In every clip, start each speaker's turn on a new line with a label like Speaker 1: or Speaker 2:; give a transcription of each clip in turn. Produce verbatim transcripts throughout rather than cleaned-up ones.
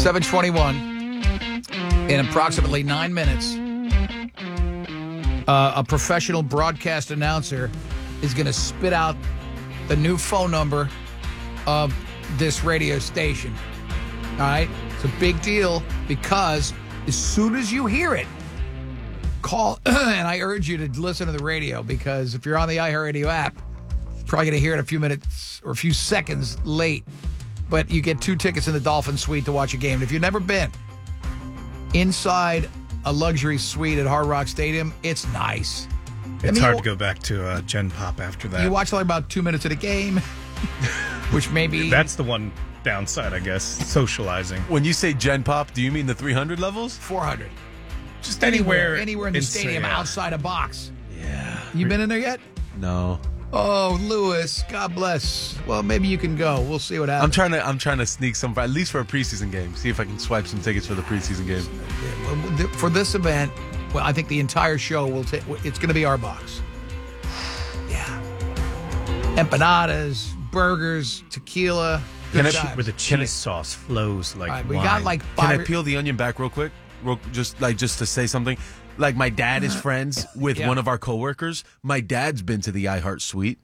Speaker 1: seven twenty-one. In approximately nine minutes, uh, a professional broadcast announcer is going to spit out the new phone number of this radio station. All right? It's a big deal because as soon as you hear it, call, and I urge you to listen to the radio because if you're on the iHeartRadio app, you're probably going to hear it a few minutes or a few seconds late, but you get two tickets in the Dolphin Suite to watch a game. And if you've never been inside a luxury suite at Hard Rock Stadium, it's nice.
Speaker 2: It's
Speaker 1: I mean,
Speaker 2: hard
Speaker 1: you,
Speaker 2: to go back to uh, Gen Pop after that.
Speaker 1: You watch like about two minutes of the game, which maybe...
Speaker 2: That's the one downside, I guess, socializing.
Speaker 3: When you say Gen Pop, do you mean the three hundred levels?
Speaker 1: four hundred.
Speaker 2: Just anywhere.
Speaker 1: Anywhere, anywhere in the stadium
Speaker 2: yeah.
Speaker 1: outside a box.
Speaker 3: Yeah.
Speaker 1: You been in there yet?
Speaker 3: No.
Speaker 1: Oh, Lewis, God bless. Well, maybe you can go. We'll see what happens.
Speaker 3: I'm trying to I'm trying to sneak some, at least for a preseason game. See if I can swipe some tickets for the preseason game.
Speaker 1: For this event, well, I think the entire show will take. It's going to be our box. Yeah. Empanadas, burgers, tequila.
Speaker 3: Can I-
Speaker 1: times.
Speaker 2: Where the cheese sauce flows like
Speaker 1: All right, we
Speaker 2: wine.
Speaker 1: got like
Speaker 3: Can
Speaker 1: five.
Speaker 3: I peel the onion back real quick? Real, just like just to say something. Like my dad is friends with
Speaker 1: Yeah.
Speaker 3: one of our coworkers. My dad's been to the iHeart Suite.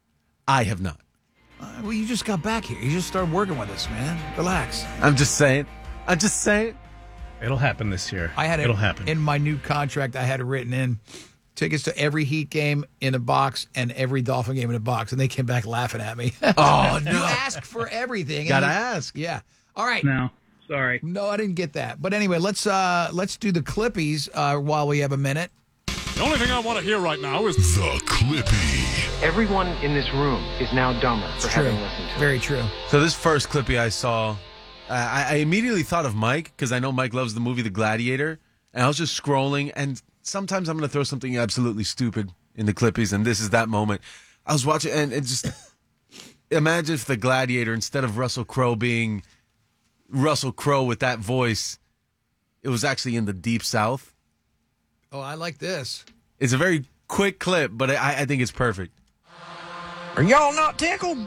Speaker 3: I have not.
Speaker 1: Uh, well, you just got back here. You just started working with us, man. Relax.
Speaker 3: I'm just saying. I'm just saying.
Speaker 2: It'll happen this year.
Speaker 1: I had it
Speaker 2: It'll happen.
Speaker 1: in my new contract. I had it written in tickets to every Heat game in a box and every Dolphin game in a box, and they came back laughing at me.
Speaker 3: Oh no!
Speaker 1: You ask for everything. and
Speaker 3: Gotta
Speaker 1: you-
Speaker 3: ask.
Speaker 1: Yeah. All right.
Speaker 4: No, sorry.
Speaker 1: No, I didn't get that. But anyway, let's uh let's do the Clippies uh, while we have a minute.
Speaker 5: The only thing I want to hear right now is
Speaker 6: The Clippy.
Speaker 7: Everyone in this room is now dumber for
Speaker 1: True.
Speaker 7: having listened to it.
Speaker 1: Very true.
Speaker 3: So this first Clippy I saw, uh, I, I immediately thought of Mike because I know Mike loves the movie The Gladiator, and I was just scrolling, and sometimes I'm going to throw something absolutely stupid in the Clippies, and this is that moment. I was watching, and it just imagine if The Gladiator, instead of Russell Crowe being Russell Crowe with that voice, it was actually in the Deep South.
Speaker 1: Oh, I like this.
Speaker 3: It's a very quick clip, but I, I think it's perfect.
Speaker 8: Are y'all not tickled?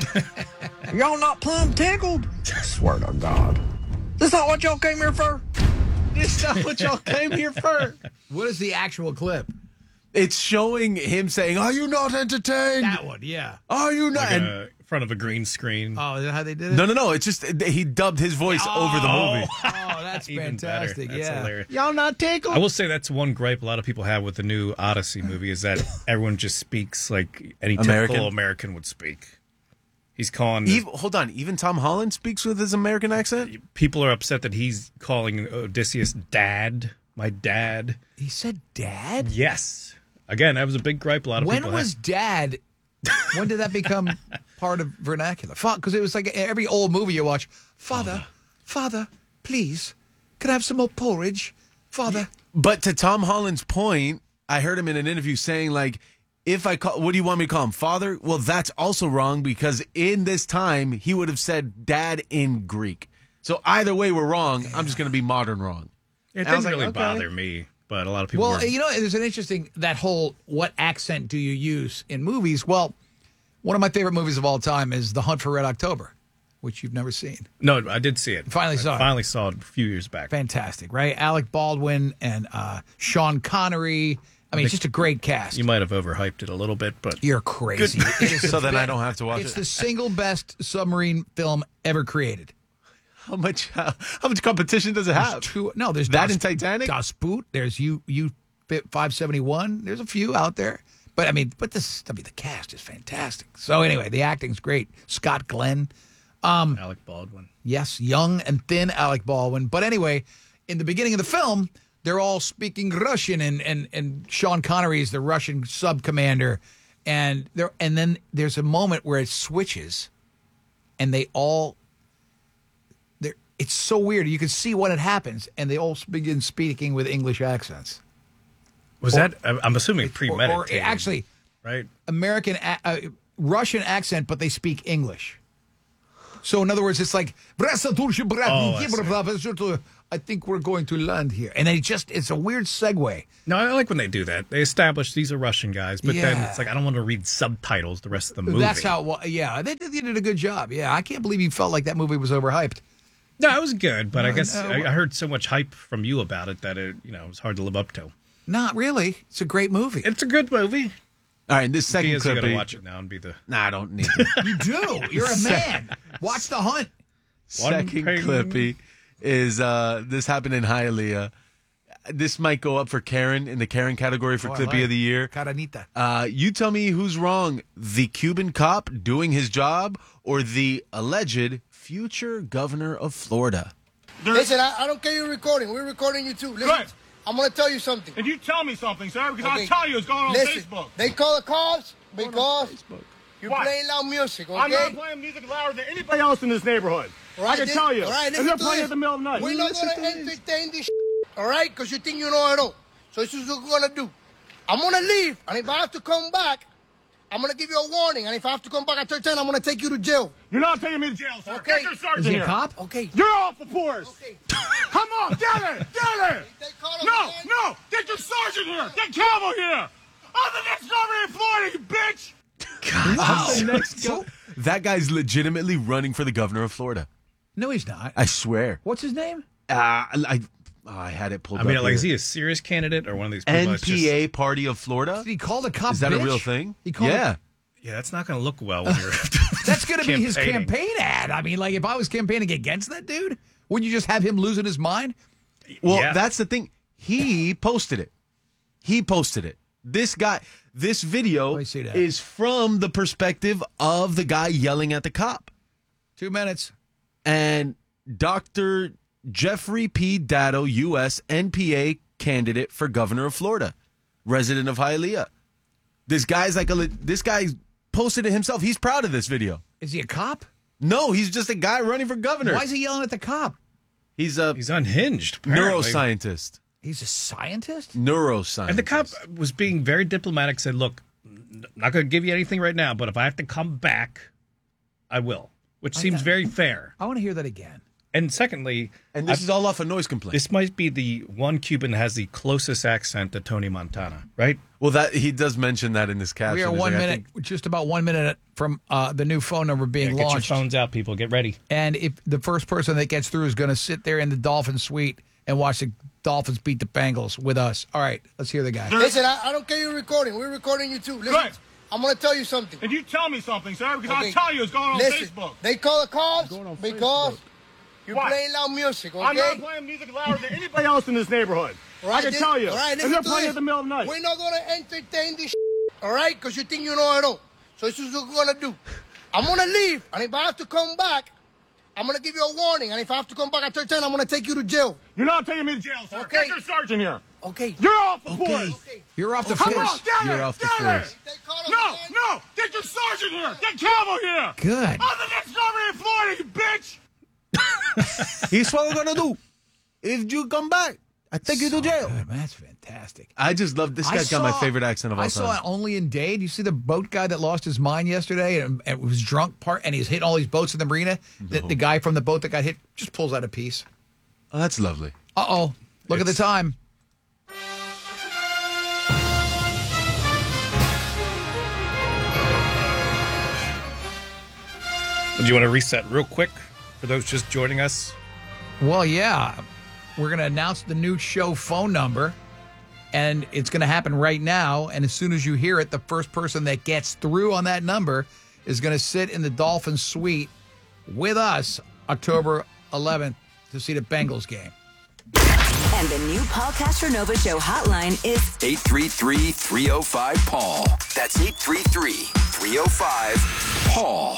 Speaker 8: Are y'all not plumb tickled? Swear to God. This not what y'all came here for?
Speaker 3: It's not what y'all came here for.
Speaker 1: What is the actual clip?
Speaker 3: It's showing him saying, "Are you not entertained?
Speaker 1: That one, yeah.
Speaker 3: Are you not?"
Speaker 2: like
Speaker 3: and-
Speaker 2: a, in front of a green screen.
Speaker 1: Oh, is that how they did it?
Speaker 3: No, no, no. It's just he dubbed his voice over the movie.
Speaker 1: Oh, that's
Speaker 2: Even
Speaker 1: fantastic.
Speaker 2: better. That's
Speaker 1: yeah.
Speaker 2: hilarious.
Speaker 3: Y'all not tickled?
Speaker 2: I will say that's one gripe a lot of people have with the new Odyssey movie is that everyone just speaks like any
Speaker 3: American?
Speaker 2: typical American would speak. He's calling...
Speaker 3: Even, hold on. Even Tom Holland speaks with his American accent?
Speaker 2: people are upset that he's calling Odysseus dad. My dad.
Speaker 1: He said dad?
Speaker 2: Yes. Again, that was a big gripe a lot of
Speaker 1: When
Speaker 2: people
Speaker 1: was
Speaker 2: had.
Speaker 1: dad? When did that become part of vernacular? Because it was like every old movie you watch. Father, father, please, can I have some more porridge? Father.
Speaker 3: But to Tom Holland's point, I heard him in an interview saying, like, if I call, what do you want me to call him? Father? Well, that's also wrong because in this time, he would have said dad in Greek. So either way, we're wrong. I'm just going to be modern wrong.
Speaker 2: It
Speaker 3: And I
Speaker 2: didn't
Speaker 3: was like,
Speaker 2: really
Speaker 3: okay.
Speaker 2: bother me, but a lot of people
Speaker 1: Well,
Speaker 2: were...
Speaker 1: you know, there's an interesting, that whole, what accent do you use in movies? Well, one of my favorite movies of all time is The Hunt for Red October, which you've never seen.
Speaker 2: No, I did see it.
Speaker 1: Finally saw
Speaker 2: I
Speaker 1: it.
Speaker 2: finally saw it a few years back.
Speaker 1: Fantastic, right? Alec Baldwin and uh, Sean Connery. I mean, it's just a great cast.
Speaker 2: You might have overhyped it a little bit, but...
Speaker 1: You're crazy. It is
Speaker 3: So
Speaker 1: the
Speaker 3: then I
Speaker 1: be-
Speaker 3: don't have to watch
Speaker 1: It's
Speaker 3: it.
Speaker 1: the single best submarine film ever created.
Speaker 3: How much how, how much competition does it
Speaker 1: There's
Speaker 3: have?
Speaker 1: two, no, there's
Speaker 3: That
Speaker 1: Das,
Speaker 3: in Titanic?
Speaker 1: Das Boot. There's U U five seventy-one. There's a few out there, but I mean, but this, I mean, the cast is fantastic. So anyway, the acting's great. Scott Glenn,
Speaker 2: Alec Baldwin.
Speaker 1: yes, young and thin Alec Baldwin. But anyway, in the beginning of the film, they're all speaking Russian, and and and Sean Connery is the Russian sub commander, and there, and then there's a moment where it switches, and they all. They're, it's so weird. You can see when it happens, and they all begin speaking with English accents.
Speaker 2: Was
Speaker 1: Or-
Speaker 2: that... I'm I'm assuming
Speaker 1: Or,
Speaker 2: premeditated.
Speaker 1: or actually,
Speaker 2: Right?
Speaker 1: American, a- uh, Russian accent, but they speak English. So in other words, it's like,
Speaker 2: Oh, I see.
Speaker 1: I think we're going to land here. And they just, it's a weird segue.
Speaker 2: No, I like when they do that. They establish these are Russian guys, but then
Speaker 1: Yeah.
Speaker 2: it's like, I don't want to read subtitles the rest of the movie.
Speaker 1: That's how, well, yeah, they did, they did a good job. Yeah, I can't believe you felt like that movie was overhyped.
Speaker 2: No, it was good, but I
Speaker 1: No,
Speaker 2: guess
Speaker 1: no.
Speaker 2: I, I heard so much hype from you about it that it, you know, it was hard to live up to.
Speaker 1: Not really. It's a great movie.
Speaker 2: It's a good movie.
Speaker 3: All right, this second
Speaker 2: Diaz, you
Speaker 3: clip.
Speaker 2: gotta watch it now and be the
Speaker 3: Nah, I don't need to.
Speaker 1: You do. You're a man. Watch The Hunt.
Speaker 3: Second
Speaker 2: ping.
Speaker 3: clippy is uh, this happened in Hialeah. This might go up for Karen in the Karen category for
Speaker 1: Oh, I
Speaker 3: Clippy
Speaker 1: like
Speaker 3: of the Year.
Speaker 1: Caranita.
Speaker 3: Uh, you tell me who's wrong, the Cuban cop doing his job or the alleged future governor of Florida?
Speaker 4: Listen, I, I don't care you're recording. We're recording you too. Listen,
Speaker 5: Good.
Speaker 4: I'm going to tell you something.
Speaker 5: And you tell me something, sir, because
Speaker 4: Okay.
Speaker 5: I'll tell you what's going on
Speaker 4: Listen,
Speaker 5: on Facebook.
Speaker 4: they call the cops because you're
Speaker 5: Why?
Speaker 4: playing loud music, okay?
Speaker 5: I'm not playing music louder than anybody else in this neighborhood.
Speaker 4: All right,
Speaker 5: I can
Speaker 4: then-
Speaker 5: tell you.
Speaker 4: all right,
Speaker 5: and
Speaker 4: listen
Speaker 5: they're
Speaker 4: to
Speaker 5: playing
Speaker 4: this.
Speaker 5: at the middle of the night.
Speaker 4: We're not going to entertain this all right? Because you think you know it all. So this is what we're going to do. I'm going to leave, and if I have to come back, I'm going to give you a warning. And if I have to come back at third time, I'm going to take you to jail.
Speaker 5: You're not taking me to jail, sir.
Speaker 4: Okay.
Speaker 5: Get your sergeant
Speaker 1: Is he
Speaker 5: here.
Speaker 1: a cop?
Speaker 4: Okay.
Speaker 5: You're off the force.
Speaker 4: Okay.
Speaker 5: Come on, get it, get it.
Speaker 4: They call him
Speaker 5: No,
Speaker 4: again.
Speaker 5: no, get your sergeant here. Get Calvo here. I'm the next governor in Florida, you bitch.
Speaker 3: The next go- that guy's legitimately running for the governor of Florida.
Speaker 1: No, he's not.
Speaker 3: I swear.
Speaker 1: What's his name?
Speaker 3: Uh, I, oh, I had it pulled
Speaker 2: I mean,
Speaker 3: up
Speaker 2: like,
Speaker 3: here.
Speaker 2: is he a serious candidate or one of these people that's
Speaker 3: N P A Party of Florida?
Speaker 1: Did he call the cop
Speaker 3: Is that
Speaker 1: bitch?
Speaker 3: a real thing?
Speaker 1: He called
Speaker 3: Yeah.
Speaker 2: just, yeah, that's not going to look well when you're.
Speaker 1: That's going to be his
Speaker 2: campaigning.
Speaker 1: campaign ad. I mean, like, if I was campaigning against that dude, wouldn't you just have him losing his mind?
Speaker 3: Well,
Speaker 2: Yeah.
Speaker 3: that's the thing. He posted it. He posted it. This guy, this video
Speaker 1: Let me see that.
Speaker 3: is from the perspective of the guy yelling at the cop.
Speaker 1: Two minutes.
Speaker 3: And Doctor Jeffrey P. Datto, U S N P A candidate for governor of Florida, resident of Hialeah. This guy's like a, le- this guy posted it himself. He's proud of this video.
Speaker 1: Is he a cop?
Speaker 3: No, he's just a guy running for governor.
Speaker 1: Why is he yelling at the cop?
Speaker 3: He's a
Speaker 2: He's unhinged. Apparently.
Speaker 3: neuroscientist.
Speaker 1: He's a scientist?
Speaker 3: Neuroscientist.
Speaker 2: And the cop was being very diplomatic, said, look, I'm not going to give you anything right now, but if I have to come back, I will, which seems very fair.
Speaker 1: I want to hear that again.
Speaker 2: And secondly,
Speaker 3: And this
Speaker 2: I-
Speaker 3: is all off a noise complaint.
Speaker 2: this might be the one Cuban that has the closest accent to Tony Montana, right?
Speaker 3: Well, that he does mention that in this caption.
Speaker 1: We are
Speaker 3: He's
Speaker 1: one
Speaker 3: like, I
Speaker 1: minute,
Speaker 3: think-
Speaker 1: just about one minute from uh, the new phone number being
Speaker 2: Yeah, get your
Speaker 1: launched.
Speaker 2: phones out, people. Get ready.
Speaker 1: And if the first person that gets through is going to sit there in the Dolphin suite and watch the Dolphins beat the Bengals with us. All right, let's hear the guy.
Speaker 4: Listen, I, I don't care you're recording. We're recording you too. Listen,
Speaker 5: Good.
Speaker 4: I'm going to tell you something.
Speaker 5: And you tell me something, sir, because
Speaker 4: Okay.
Speaker 5: I'll tell you what's going on
Speaker 4: Listen,
Speaker 5: on Facebook.
Speaker 4: they call the cops because you're
Speaker 5: Why?
Speaker 4: playing loud music, okay?
Speaker 5: I'm not playing music louder than anybody else in this neighborhood.
Speaker 4: All right,
Speaker 5: I can
Speaker 4: then-
Speaker 5: tell you.
Speaker 4: All right,
Speaker 5: and
Speaker 4: listen
Speaker 5: they're
Speaker 4: to
Speaker 5: playing
Speaker 4: this.
Speaker 5: at the middle of the night.
Speaker 4: We're not going to entertain this all right? Because you think you know it all. So this is what we're going to do. I'm going to leave, and if I have to come back, I'm going to give you a warning. And if I have to come back at third time, I'm going to take you to jail.
Speaker 5: You're not taking me to jail, sir.
Speaker 4: Okay.
Speaker 5: Get your sergeant here.
Speaker 4: Okay.
Speaker 5: You're off the
Speaker 3: Okay.
Speaker 5: force.
Speaker 1: You're off the
Speaker 5: Come on,
Speaker 1: force.
Speaker 5: get
Speaker 3: You're
Speaker 5: it,
Speaker 3: off the
Speaker 5: get
Speaker 3: force.
Speaker 5: it.
Speaker 4: They call him
Speaker 5: No,
Speaker 4: again.
Speaker 5: no, get your sergeant here. Get Calvo here.
Speaker 1: Good.
Speaker 5: I'm the next governor in Florida, you bitch.
Speaker 3: Here's what we're gonna do. If you come back, I take you to jail.
Speaker 1: Good, man, that's fantastic.
Speaker 3: I just love this
Speaker 1: I
Speaker 3: guy's got my
Speaker 1: saw-
Speaker 3: favorite accent of all
Speaker 1: I
Speaker 3: time.
Speaker 1: saw it only in Dade. You see the boat guy that lost his mind yesterday and, and was drunk part, and he's hitting all these boats in the marina. The, the guy from the boat that got hit just pulls out a piece.
Speaker 3: Oh, that's lovely.
Speaker 1: Uh oh! Look at the time.
Speaker 2: Do you want to reset real quick for those just joining us?
Speaker 1: Well, yeah, we're going to announce the new show phone number, and it's going to happen right now. And as soon as you hear it, the first person that gets through on that number is going to sit in the Dolphins suite with us October eleventh to see the Bengals game.
Speaker 9: And the new Paul Castronova Show hotline is
Speaker 10: eight three three, three oh five, Paul. That's eight three three, three oh five, Paul.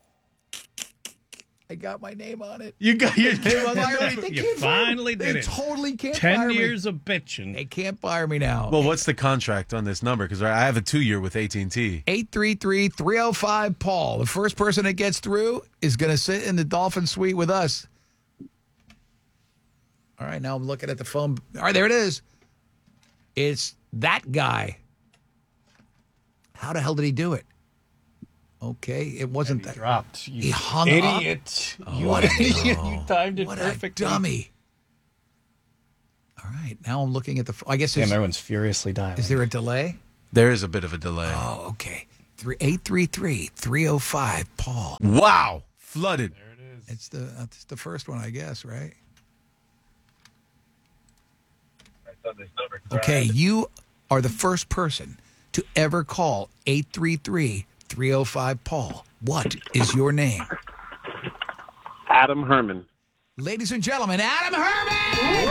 Speaker 1: I got my name on it.
Speaker 3: You got your name on
Speaker 1: Fire
Speaker 3: that?
Speaker 1: me. They
Speaker 2: You
Speaker 1: can't fire me.
Speaker 2: finally did
Speaker 1: They
Speaker 2: it.
Speaker 1: totally can't
Speaker 2: Ten
Speaker 1: fire me.
Speaker 2: years of bitching.
Speaker 1: They can't fire me now.
Speaker 3: Well, what's the contract on this number? Because I have a two-year with A T and T.
Speaker 1: eight three three, three oh five, Paul. The first person that gets through is going to sit in the Dolphin suite with us. All right, now I'm looking at the phone. All right, there it is. It's that guy. How the hell did he do it? Okay, it wasn't that.
Speaker 2: Dropped. You
Speaker 1: He hung
Speaker 2: idiot.
Speaker 1: up.
Speaker 2: You
Speaker 1: what a,
Speaker 2: idiot. You timed it
Speaker 1: what
Speaker 2: perfectly.
Speaker 1: a dummy. All right, now I'm looking at the. I guess
Speaker 2: Damn,
Speaker 1: there's,
Speaker 2: everyone's furiously dialing.
Speaker 1: is there a delay?
Speaker 3: There is a bit of a delay.
Speaker 1: Oh, okay. Three eight three three three oh five, Paul.
Speaker 3: Wow, flooded.
Speaker 1: It's the it's the first one, I guess, right? Okay, you are the first person to ever call eight three three, three oh five, Paul. What is your name?
Speaker 11: Adam Herman.
Speaker 1: Ladies and gentlemen, Adam Herman!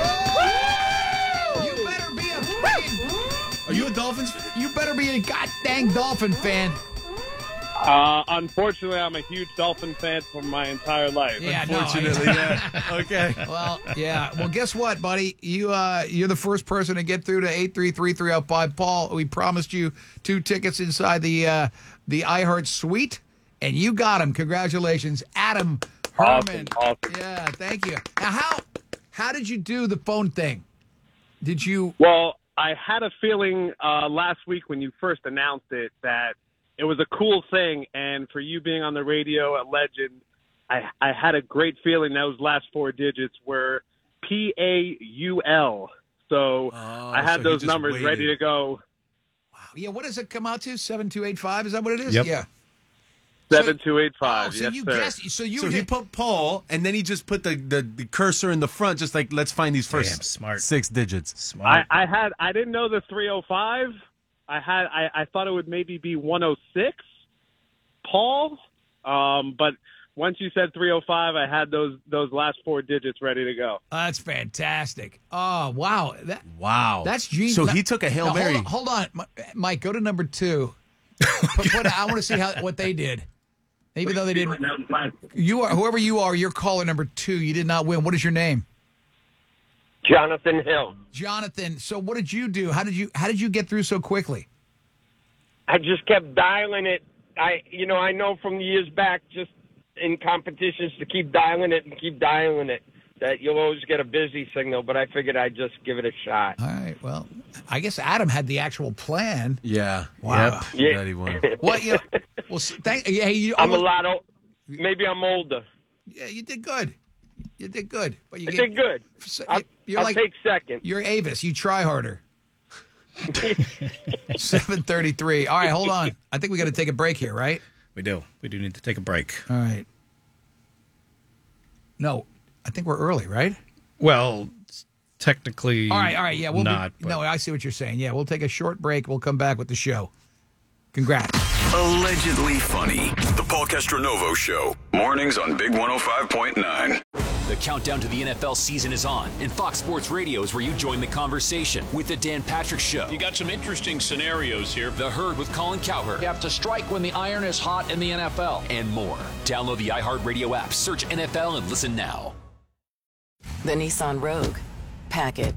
Speaker 1: Woo! You better be a freaking...
Speaker 3: Are you a Dolphins fan?
Speaker 1: You better be a goddamn Dolphin fan.
Speaker 11: Uh, unfortunately, I'm a huge Dolphin fan for my entire life.
Speaker 1: Yeah,
Speaker 3: Unfortunately,
Speaker 1: no,
Speaker 3: yeah. Okay.
Speaker 1: Well, yeah. Well, guess what, buddy? You, uh, you're the first person to get through to eight three three, three oh five, Paul. We promised you two tickets inside the uh, the iHeart suite, and you got them. Congratulations, Adam Herman.
Speaker 11: Awesome, awesome.
Speaker 1: Yeah, thank you. Now, how how did you do the phone thing? Did you?
Speaker 11: Well, I had a feeling uh, last week when you first announced it that it was a cool thing, and for you being on the radio at Legend, I, I had a great feeling those last four digits were P A U L. So
Speaker 3: Oh,
Speaker 11: I had
Speaker 3: so he
Speaker 11: those
Speaker 3: just
Speaker 11: numbers
Speaker 3: waited.
Speaker 11: ready to go.
Speaker 1: Yeah, what does it come out to? seven two eight five? Is that what it is?
Speaker 2: Yep.
Speaker 1: Yeah.
Speaker 11: seven two eight five.
Speaker 1: Oh, so
Speaker 11: yes,
Speaker 1: you
Speaker 11: sir.
Speaker 1: guessed. So you
Speaker 3: So he
Speaker 1: did-
Speaker 3: put Paul, and then he just put the, the, the cursor in the front, just like, let's find these first
Speaker 2: Damn, smart.
Speaker 3: six digits.
Speaker 11: I,
Speaker 2: Smart.
Speaker 11: I had I didn't know the three oh five. I had I, I thought it would maybe be one oh six, Paul. Um, but once you said three oh five, I had those those last four digits ready to go.
Speaker 1: That's fantastic. Oh, wow. That,
Speaker 3: Wow.
Speaker 1: That's genius.
Speaker 3: So
Speaker 1: Now-
Speaker 3: he took a Hail
Speaker 1: now,
Speaker 3: Mary.
Speaker 1: Hold on, hold on. Mi- Mike, go to number two. Put- put- I want to see how what they did. Even though they didn't. You are whoever you are. You're caller number two. You did not win. What is your name?
Speaker 12: Jonathan Hill.
Speaker 1: Jonathan. So what did you do? How did you How did you get through so quickly?
Speaker 12: I just kept dialing it. I, you know, I know from years back, just in competitions, to keep dialing it and keep dialing it, that you'll always get a busy signal. But I figured I'd just give it a shot.
Speaker 1: All right. Well, I guess Adam had the actual plan.
Speaker 3: Yeah.
Speaker 1: Wow.
Speaker 3: Yep.
Speaker 12: Yeah.
Speaker 3: That he won.
Speaker 1: What? You know, well, s- thank. Yeah, you.
Speaker 12: I'm a
Speaker 1: almost-
Speaker 12: lot old. Maybe I'm older.
Speaker 1: Yeah, you did good. You did good. But you
Speaker 12: I
Speaker 1: get-
Speaker 12: did good.
Speaker 1: so-
Speaker 12: I'll,
Speaker 1: You're
Speaker 12: I'll
Speaker 1: like
Speaker 12: take second.
Speaker 1: you're Avis. You try harder. seven thirty-three. All right, hold on. I think we got to take a break here, right?
Speaker 2: We do. We do need to take a break.
Speaker 1: All right. No, I think we're early, right?
Speaker 2: Well, technically,
Speaker 1: All right, all right. Yeah, we'll
Speaker 2: not.
Speaker 1: be,
Speaker 2: but-
Speaker 1: no, I see what you're saying. Yeah, we'll take a short break. We'll come back with the show. Congrats.
Speaker 10: Allegedly funny. The Paul Castronovo Show. Mornings on Big one oh five point nine.
Speaker 13: The countdown to the N F L season is on, and Fox Sports Radio is where you join the conversation with the Dan Patrick Show.
Speaker 5: You got some interesting scenarios here.
Speaker 13: The Herd with Colin Cowherd.
Speaker 8: You have to strike when the iron is hot in the N F L.
Speaker 13: And more. Download the iHeartRadio app, search N F L, and listen now.
Speaker 14: The Nissan Rogue. Pack it.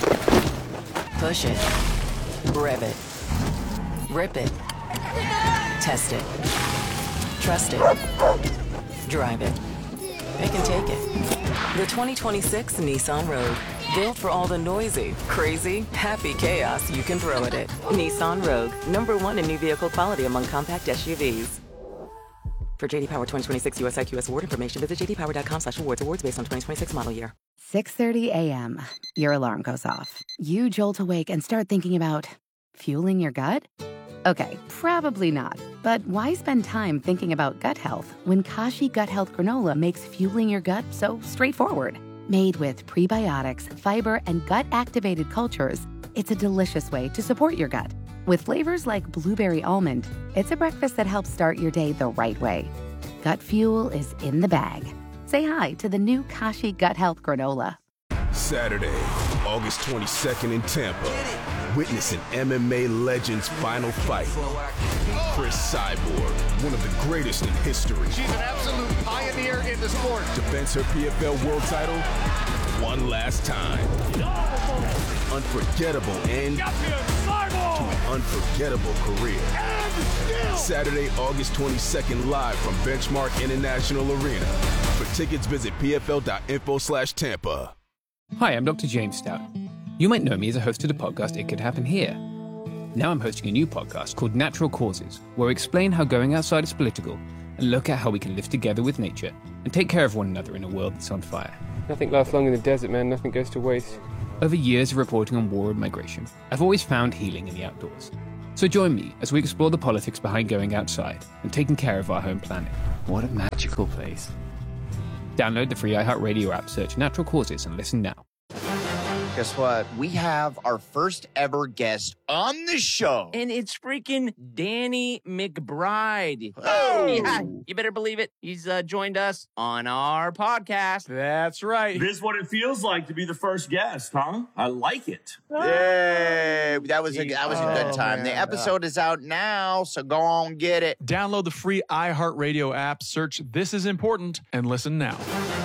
Speaker 14: Push it. Rev it. Rip it. Test it. Trust it. Drive it. It can take it. The twenty twenty-six Nissan Rogue. Built for all the noisy, crazy, happy chaos you can throw at it. Nissan Rogue. Number one in new vehicle quality among compact S U Vs. For J D Power twenty twenty-six U S I Q S award information, visit j d power dot com slash awards. Awards based on twenty twenty-six model year.
Speaker 15: six thirty a.m. Your alarm goes off. You jolt awake and start thinking about fueling your gut? Okay, probably not. But why spend time thinking about gut health when Kashi Gut Health Granola makes fueling your gut so straightforward? Made with prebiotics, fiber, and gut-activated cultures, it's a delicious way to support your gut. With flavors like blueberry almond, it's a breakfast that helps start your day the right way. Gut fuel is in the bag. Say hi to the new Kashi Gut Health Granola.
Speaker 16: Saturday, August twenty-second in Tampa. Witness an M M A legend's final fight. Chris Cyborg, one of the greatest in history.
Speaker 5: She's an absolute pioneer in the sport.
Speaker 16: Defends her P F L world title one last time. Unforgettable end to an unforgettable career. Saturday, August twenty-second, live from Benchmark International Arena. For tickets, visit p f l dot info slash Tampa.
Speaker 17: Hi, I'm Doctor James Stout. You might know me as a host of the podcast It Could Happen Here. Now I'm hosting a new podcast called Natural Causes, where I explain how going outside is political and look at how we can live together with nature and take care of one another in a world that's on fire.
Speaker 18: Nothing lasts long in the desert, man. Nothing goes to waste.
Speaker 17: Over years of reporting on war and migration, I've always found healing in the outdoors. So join me as we explore the politics behind going outside and taking care of our home planet. What a magical place. Download the free iHeartRadio app, search Natural Causes, and listen now.
Speaker 19: Guess what? We have our first ever guest on the show.
Speaker 20: And it's freaking Danny McBride.
Speaker 19: Oh!
Speaker 20: Yeah, you better believe it. He's uh, joined us on our podcast.
Speaker 19: That's right.
Speaker 5: This is what it feels like to be the first guest, huh? I like it.
Speaker 19: Yay! That was a, that was a good
Speaker 5: Oh,
Speaker 19: time.
Speaker 5: man.
Speaker 19: The episode is out now, so go on get it.
Speaker 21: Download the free iHeartRadio app, search This Is Important, and listen now.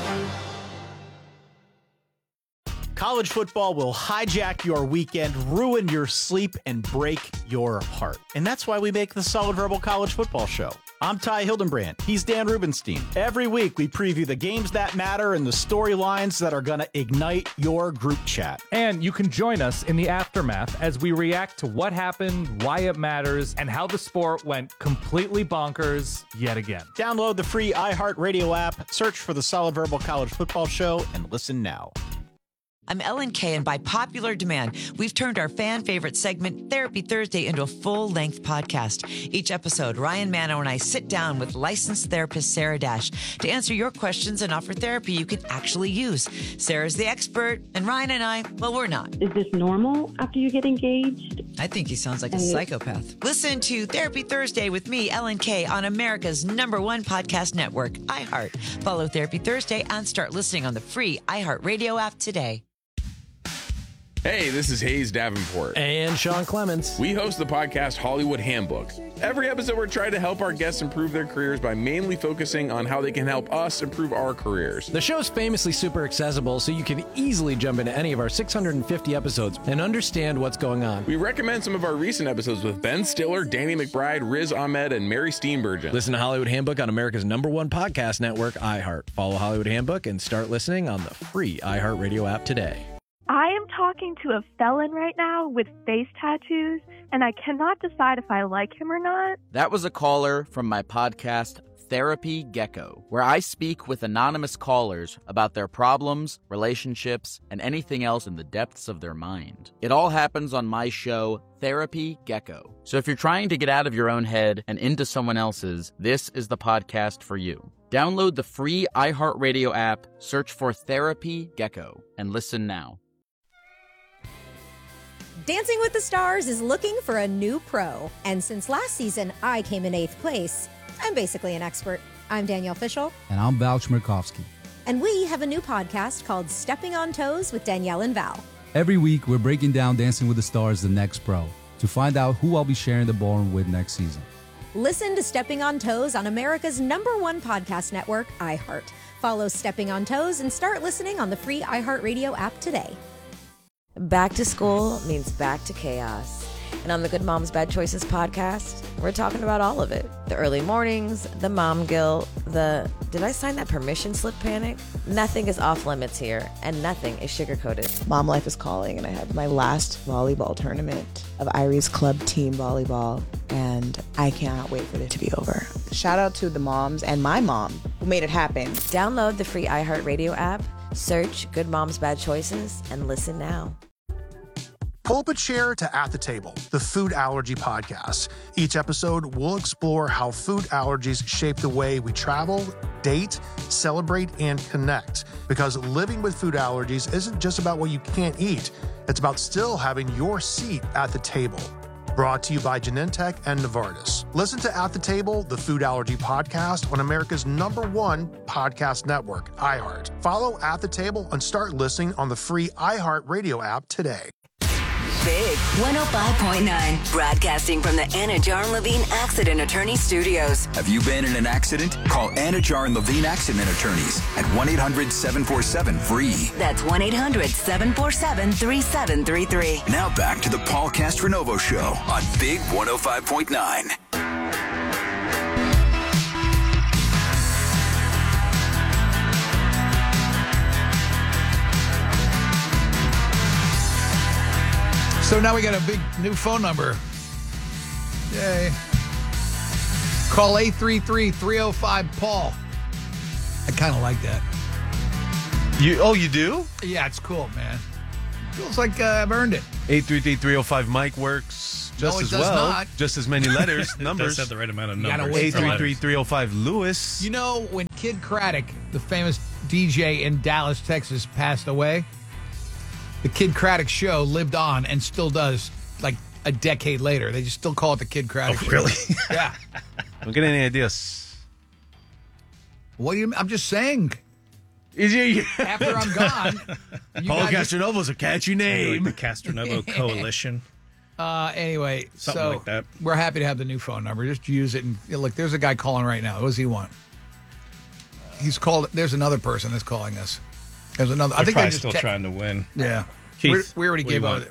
Speaker 22: College football will hijack your weekend, ruin your sleep, and break your heart. And that's why we make the Solid Verbal College Football Show. I'm Ty Hildenbrand. He's Dan Rubenstein. Every week, we preview the games that matter and the storylines that are going to ignite your group chat.
Speaker 23: And you can join us in the aftermath as we react to what happened, why it matters, and how the sport went completely bonkers yet again.
Speaker 22: Download the free iHeartRadio app, search for the Solid Verbal College Football Show, and listen now.
Speaker 24: I'm Ellen Kay, and by popular demand, we've turned our fan favorite segment, Therapy Thursday, into a full-length podcast. Each episode, Ryan Mano and I sit down with licensed therapist Sarah Dash to answer your questions and offer therapy you can actually use. Sarah's the expert, and Ryan and I, well, we're not.
Speaker 25: Is this normal after you get engaged?
Speaker 24: I think he sounds like a
Speaker 25: And you-
Speaker 24: psychopath. Listen to Therapy Thursday with me, Ellen Kay, on America's number one podcast network, iHeart. Follow Therapy Thursday and start listening on the free iHeartRadio app today.
Speaker 26: Hey, this is Hayes Davenport.
Speaker 22: And Sean Clements.
Speaker 26: We host the podcast Hollywood Handbook. Every episode, we're trying to help our guests improve their careers by mainly focusing on how they can help us improve our careers.
Speaker 27: The show's famously super accessible, so you can easily jump into any of our six hundred fifty episodes and understand what's going on.
Speaker 26: We recommend some of our recent episodes with Ben Stiller, Danny McBride, Riz Ahmed, and Mary Steenburgen.
Speaker 27: Listen to Hollywood Handbook on America's number one podcast network, iHeart. Follow Hollywood Handbook and start listening on the free iHeartRadio app today.
Speaker 28: I am talking to a felon right now with face tattoos, and I cannot decide if I like him or not.
Speaker 29: That was a caller from my podcast, Therapy Gecko, where I speak with anonymous callers about their problems, relationships, and anything else in the depths of their mind. It all happens on my show, Therapy Gecko. So if you're trying to get out of your own head and into someone else's, this is the podcast for you. Download the free iHeartRadio app, search for Therapy Gecko, and listen now.
Speaker 30: Dancing with the Stars is looking for a new pro. And since last season, I came in eighth place. I'm basically an expert. I'm Danielle Fishel.
Speaker 31: And I'm Val Chmerkovsky.
Speaker 30: And we have a new podcast called Stepping on Toes with Danielle and Val.
Speaker 31: Every week, we're breaking down Dancing with the Stars, the next pro, to find out who I'll be sharing the ballroom with next season.
Speaker 30: Listen to Stepping on Toes on America's number one podcast network, iHeart. Follow Stepping on Toes and start listening on the free iHeartRadio app today.
Speaker 14: Back to school means back to chaos. And on the Good Moms Bad Choices podcast, we're talking about all of it. The early mornings, the mom guilt, the did I sign that permission slip panic? Nothing is off limits here, and nothing is sugar-coated.
Speaker 32: Mom life is calling, and I had my last volleyball tournament of Irie's club team volleyball, and I cannot wait for it to be over. Shout out to the moms and my mom who made it happen.
Speaker 14: Download the free iHeartRadio app, search Good Moms Bad Choices, and listen now.
Speaker 33: Pull up a chair to At the Table, the food allergy podcast. Each episode, we'll explore how food allergies shape the way we travel, date, celebrate, and connect. Because living with food allergies isn't just about what you can't eat. It's about still having your seat at the table. Brought to you by Genentech and Novartis. Listen to At the Table, the food allergy podcast on America's number one podcast network, iHeart. Follow At the Table and start listening on the free iHeart Radio app today.
Speaker 9: Big one oh five point nine, broadcasting from the Anna Jar and Levine Accident Attorney Studios.
Speaker 10: Have you been in an accident? Call Anna Jar and Levine Accident Attorneys at one eight hundred seven four seven free.
Speaker 9: That's one eight hundred seven four seven three seven three three.
Speaker 10: Now back to the Paul Castronovo Show on Big one oh five point nine.
Speaker 1: So now we got a big new phone number. Yay. Call eight three three, three oh five, Paul. I kind of like that.
Speaker 3: You Oh, you do?
Speaker 1: Yeah, it's cool, man. Feels like uh, I've earned it.
Speaker 3: eight three three, three oh five, Mike works just
Speaker 1: No, it
Speaker 3: as
Speaker 1: does
Speaker 3: well.
Speaker 1: not.
Speaker 3: Just as many letters,
Speaker 2: It
Speaker 3: numbers.
Speaker 2: does have the right amount of
Speaker 1: You gotta
Speaker 2: numbers.
Speaker 1: wait
Speaker 3: eight three three, three oh five, Lewis.
Speaker 1: You know, when Kid Craddock, the famous D J in Dallas, Texas, passed away. The Kid Craddock Show lived on and still does, like a decade later. They just still call it the Kid Craddock
Speaker 2: Oh,
Speaker 1: Show.
Speaker 2: really?
Speaker 1: Yeah.
Speaker 3: Don't get any ideas.
Speaker 1: What do you? I'm just saying.
Speaker 3: Is he?
Speaker 1: After I'm gone, you
Speaker 3: Paul
Speaker 1: guys-
Speaker 3: Castronovo's a catchy
Speaker 2: Like
Speaker 3: name.
Speaker 2: the Castronovo Coalition.
Speaker 1: Uh, anyway,
Speaker 2: Something
Speaker 1: so
Speaker 2: like that.
Speaker 1: we're happy to have the new phone number. Just use it. And you know, look, there's a guy calling right now. What does he want? He's called. There's another person that's calling us. There's another.
Speaker 2: They're
Speaker 1: I think
Speaker 2: probably
Speaker 1: they're just
Speaker 2: still
Speaker 1: te-
Speaker 2: trying to win.
Speaker 1: Yeah,
Speaker 2: Keith,
Speaker 1: We're, we already
Speaker 2: what do you
Speaker 1: gave
Speaker 2: want?
Speaker 1: out.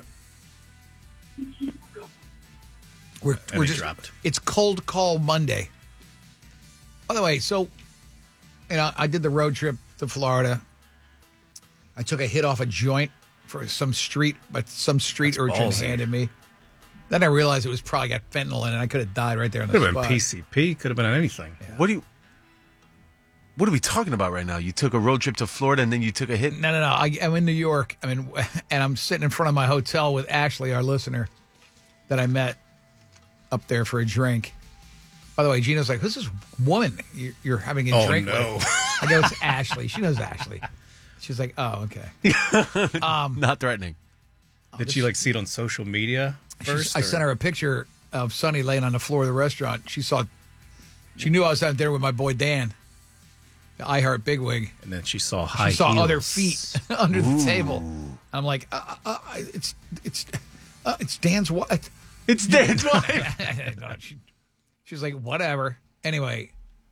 Speaker 1: We're
Speaker 2: And
Speaker 1: we're
Speaker 2: he
Speaker 1: just.
Speaker 2: dropped.
Speaker 1: It's Cold Call Monday. By the way, so you know, I did the road trip to Florida. I took a hit off a joint for some street, but some street
Speaker 2: That's
Speaker 1: urchin
Speaker 2: ballsy.
Speaker 1: handed me. Then I realized it was probably got fentanyl in it. I could have died right there on the
Speaker 2: Could have
Speaker 1: spot.
Speaker 2: been P C P. Could have been anything.
Speaker 3: What do you? What are we talking about right now? You took a road trip to Florida and then you took a hit.
Speaker 1: No, no, no. I, I'm in New York. I mean, and I'm sitting in front of my hotel with Ashley, our listener, that I met up there for a drink. By the way, Gina's like, "Who's this woman you're, you're having a
Speaker 2: Oh,
Speaker 1: drink
Speaker 2: no.
Speaker 1: with?" I go, "It's Ashley." She knows Ashley. She's like, "Oh, okay." Um,
Speaker 3: Not threatening.
Speaker 2: Did she like see it on social media
Speaker 1: she's-
Speaker 2: first?
Speaker 1: I
Speaker 2: or-
Speaker 1: sent her a picture of Sonny laying on the floor of the restaurant. She saw. She knew I was having dinner with my boy Dan, the iHeart bigwig.
Speaker 2: And then she saw high
Speaker 1: She saw
Speaker 2: heels.
Speaker 1: other feet under the table. I'm like, uh, uh, uh, it's it's uh, it's Dan's wife.
Speaker 3: It's Dan's wife.
Speaker 1: No, she, she was like, whatever. Anyway,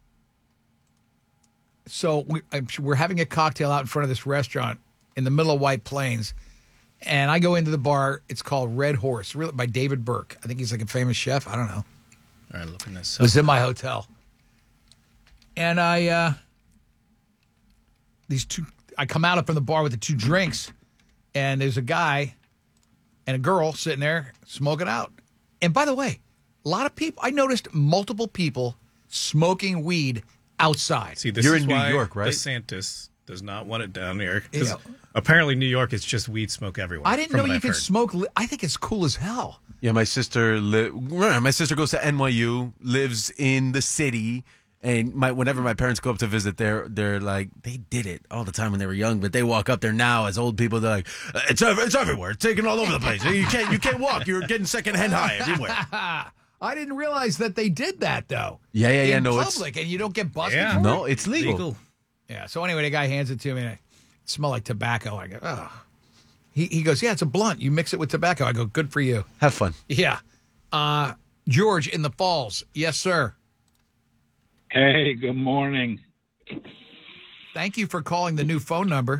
Speaker 1: so we, I'm, we're having a cocktail out in front of this restaurant in the middle of White Plains, and I go into the bar. It's called Red Horse, really, by David Burke. I think he's like a famous chef. I don't know.
Speaker 2: All right, looking this
Speaker 1: It
Speaker 2: up.
Speaker 1: was in my hotel. And I, uh, these two, I come out from the bar with the two drinks, and there's a guy and a girl sitting there smoking out. And by the way, a lot of people, I noticed multiple people smoking weed outside.
Speaker 2: See, this
Speaker 3: You're
Speaker 2: is
Speaker 3: in New
Speaker 2: why
Speaker 3: York, right?
Speaker 2: DeSantis does not want it down here. 'Cause
Speaker 1: Yeah.
Speaker 2: apparently New York is just weed smoke everywhere.
Speaker 1: I didn't
Speaker 2: from
Speaker 1: know
Speaker 2: what
Speaker 1: you
Speaker 2: I've
Speaker 1: could
Speaker 2: heard.
Speaker 1: smoke. li- I think it's cool as hell.
Speaker 3: Yeah, my sister li- my sister goes to N Y U, lives in the city, and my whenever my parents go up to visit, they're they're like they did it all the time when they were young, but they walk up there now as old people. They're like, "Uh, it's ev- it's everywhere, it's taken all over the place. You can't you can't walk. You're getting secondhand high everywhere.
Speaker 1: I didn't realize that they did that though.
Speaker 3: Yeah, yeah, yeah.
Speaker 1: In
Speaker 3: No, it's
Speaker 1: public, and you don't get busted.
Speaker 2: Yeah.
Speaker 1: for
Speaker 3: no,
Speaker 1: it?
Speaker 3: it's legal.
Speaker 2: Legal.
Speaker 1: Yeah. So anyway, the guy hands it to me, and it smelled like tobacco. I go, oh. He he goes, yeah, it's a blunt. You mix it with tobacco. I go, good for you.
Speaker 3: Have fun.
Speaker 1: Yeah. Uh, George in the Falls. Yes, sir.
Speaker 4: Hey, good morning.
Speaker 1: Thank you for calling the new phone number.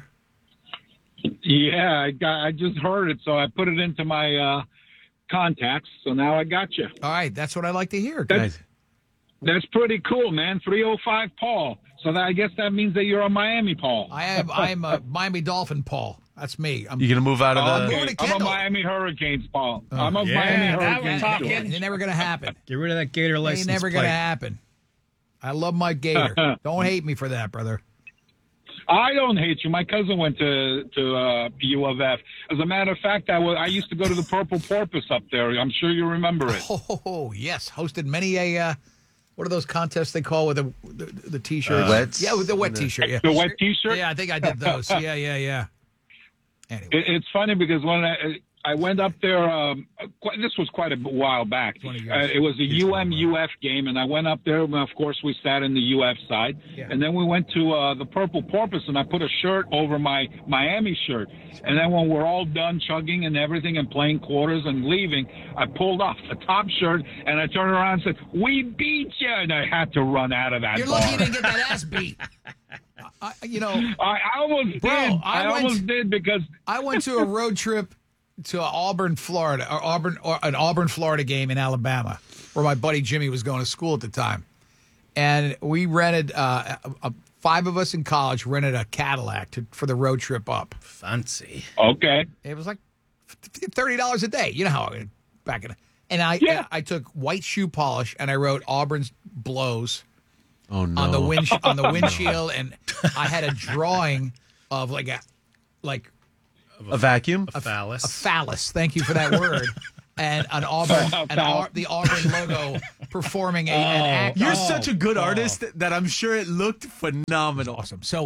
Speaker 4: Yeah, I got. I just heard it, so I put it into my uh, contacts. So now I got you.
Speaker 1: All right, that's what I like to hear.
Speaker 4: That's, that's pretty cool, man. three oh five Paul. So that, I guess that means that you're a Miami Paul.
Speaker 1: I am. I am a Miami Dolphin, Paul. That's me. I'm,
Speaker 3: You gonna move out of
Speaker 4: Oh,
Speaker 3: the?
Speaker 4: okay.
Speaker 1: going to
Speaker 4: I'm a
Speaker 1: Kendall.
Speaker 4: Miami Hurricanes, Paul. I'm a
Speaker 2: yeah,
Speaker 4: Miami
Speaker 2: now we're
Speaker 4: Hurricanes.
Speaker 2: talking.
Speaker 4: George.
Speaker 1: It's never going to happen.
Speaker 2: Get rid of that Gator
Speaker 1: Ain't
Speaker 2: license
Speaker 1: never
Speaker 2: plate.
Speaker 1: going to happen. I love my Gator. Don't hate me for that, brother.
Speaker 4: I don't hate you. My cousin went to to uh, U of F. As a matter of fact, I was, I used to go to the Purple Porpoise up there. I'm sure you remember it.
Speaker 1: Oh, yes. Hosted many a, uh, what are those contests they call with the the, the T-shirts?
Speaker 3: Uh, Wets?
Speaker 1: Yeah, with the wet T-shirt. Yeah.
Speaker 4: The wet T-shirt?
Speaker 1: Yeah, I think I did those. Yeah, yeah, yeah. Anyway.
Speaker 4: It, it's funny because when I I went up there, um, quite, this was quite a while back. Uh, it was a U M U F game, and I went up there. And of course, we sat in the U F side,
Speaker 1: Yeah.
Speaker 4: and then we went to uh, the Purple Porpoise, and I put a shirt over my Miami shirt. And then when we're all done chugging and everything and playing quarters and leaving, I pulled off the top shirt and I turned around and said, "We beat you!" And I had to run out of that
Speaker 1: You're
Speaker 4: bar.
Speaker 1: lucky you didn't get that ass beat. I, you know,
Speaker 4: I, I almost
Speaker 1: Bro,
Speaker 4: did.
Speaker 1: I
Speaker 4: I,
Speaker 1: went-
Speaker 4: almost did because
Speaker 1: I went to a road trip to Auburn, Florida, or Auburn, or an Auburn, Florida game in Alabama, where my buddy Jimmy was going to school at the time, and we rented uh, a, a, five of us in college rented a Cadillac to, for the road trip up.
Speaker 2: Fancy.
Speaker 4: Okay.
Speaker 1: It was like thirty dollars a day. You know how it, back in, and I
Speaker 4: Yeah.
Speaker 1: I took white shoe polish and I wrote Auburn's blows.
Speaker 3: Oh no!
Speaker 1: on the wind on the windshield, and I had a drawing of like a like
Speaker 3: a vacuum,
Speaker 2: a phallus,
Speaker 1: a phallus. Thank you for that word. And an Auburn, an Au- the Auburn logo performing a, an act.
Speaker 3: You're
Speaker 1: Oh,
Speaker 3: such a good
Speaker 1: oh.
Speaker 3: artist that I'm sure it looked phenomenal.
Speaker 1: Awesome. So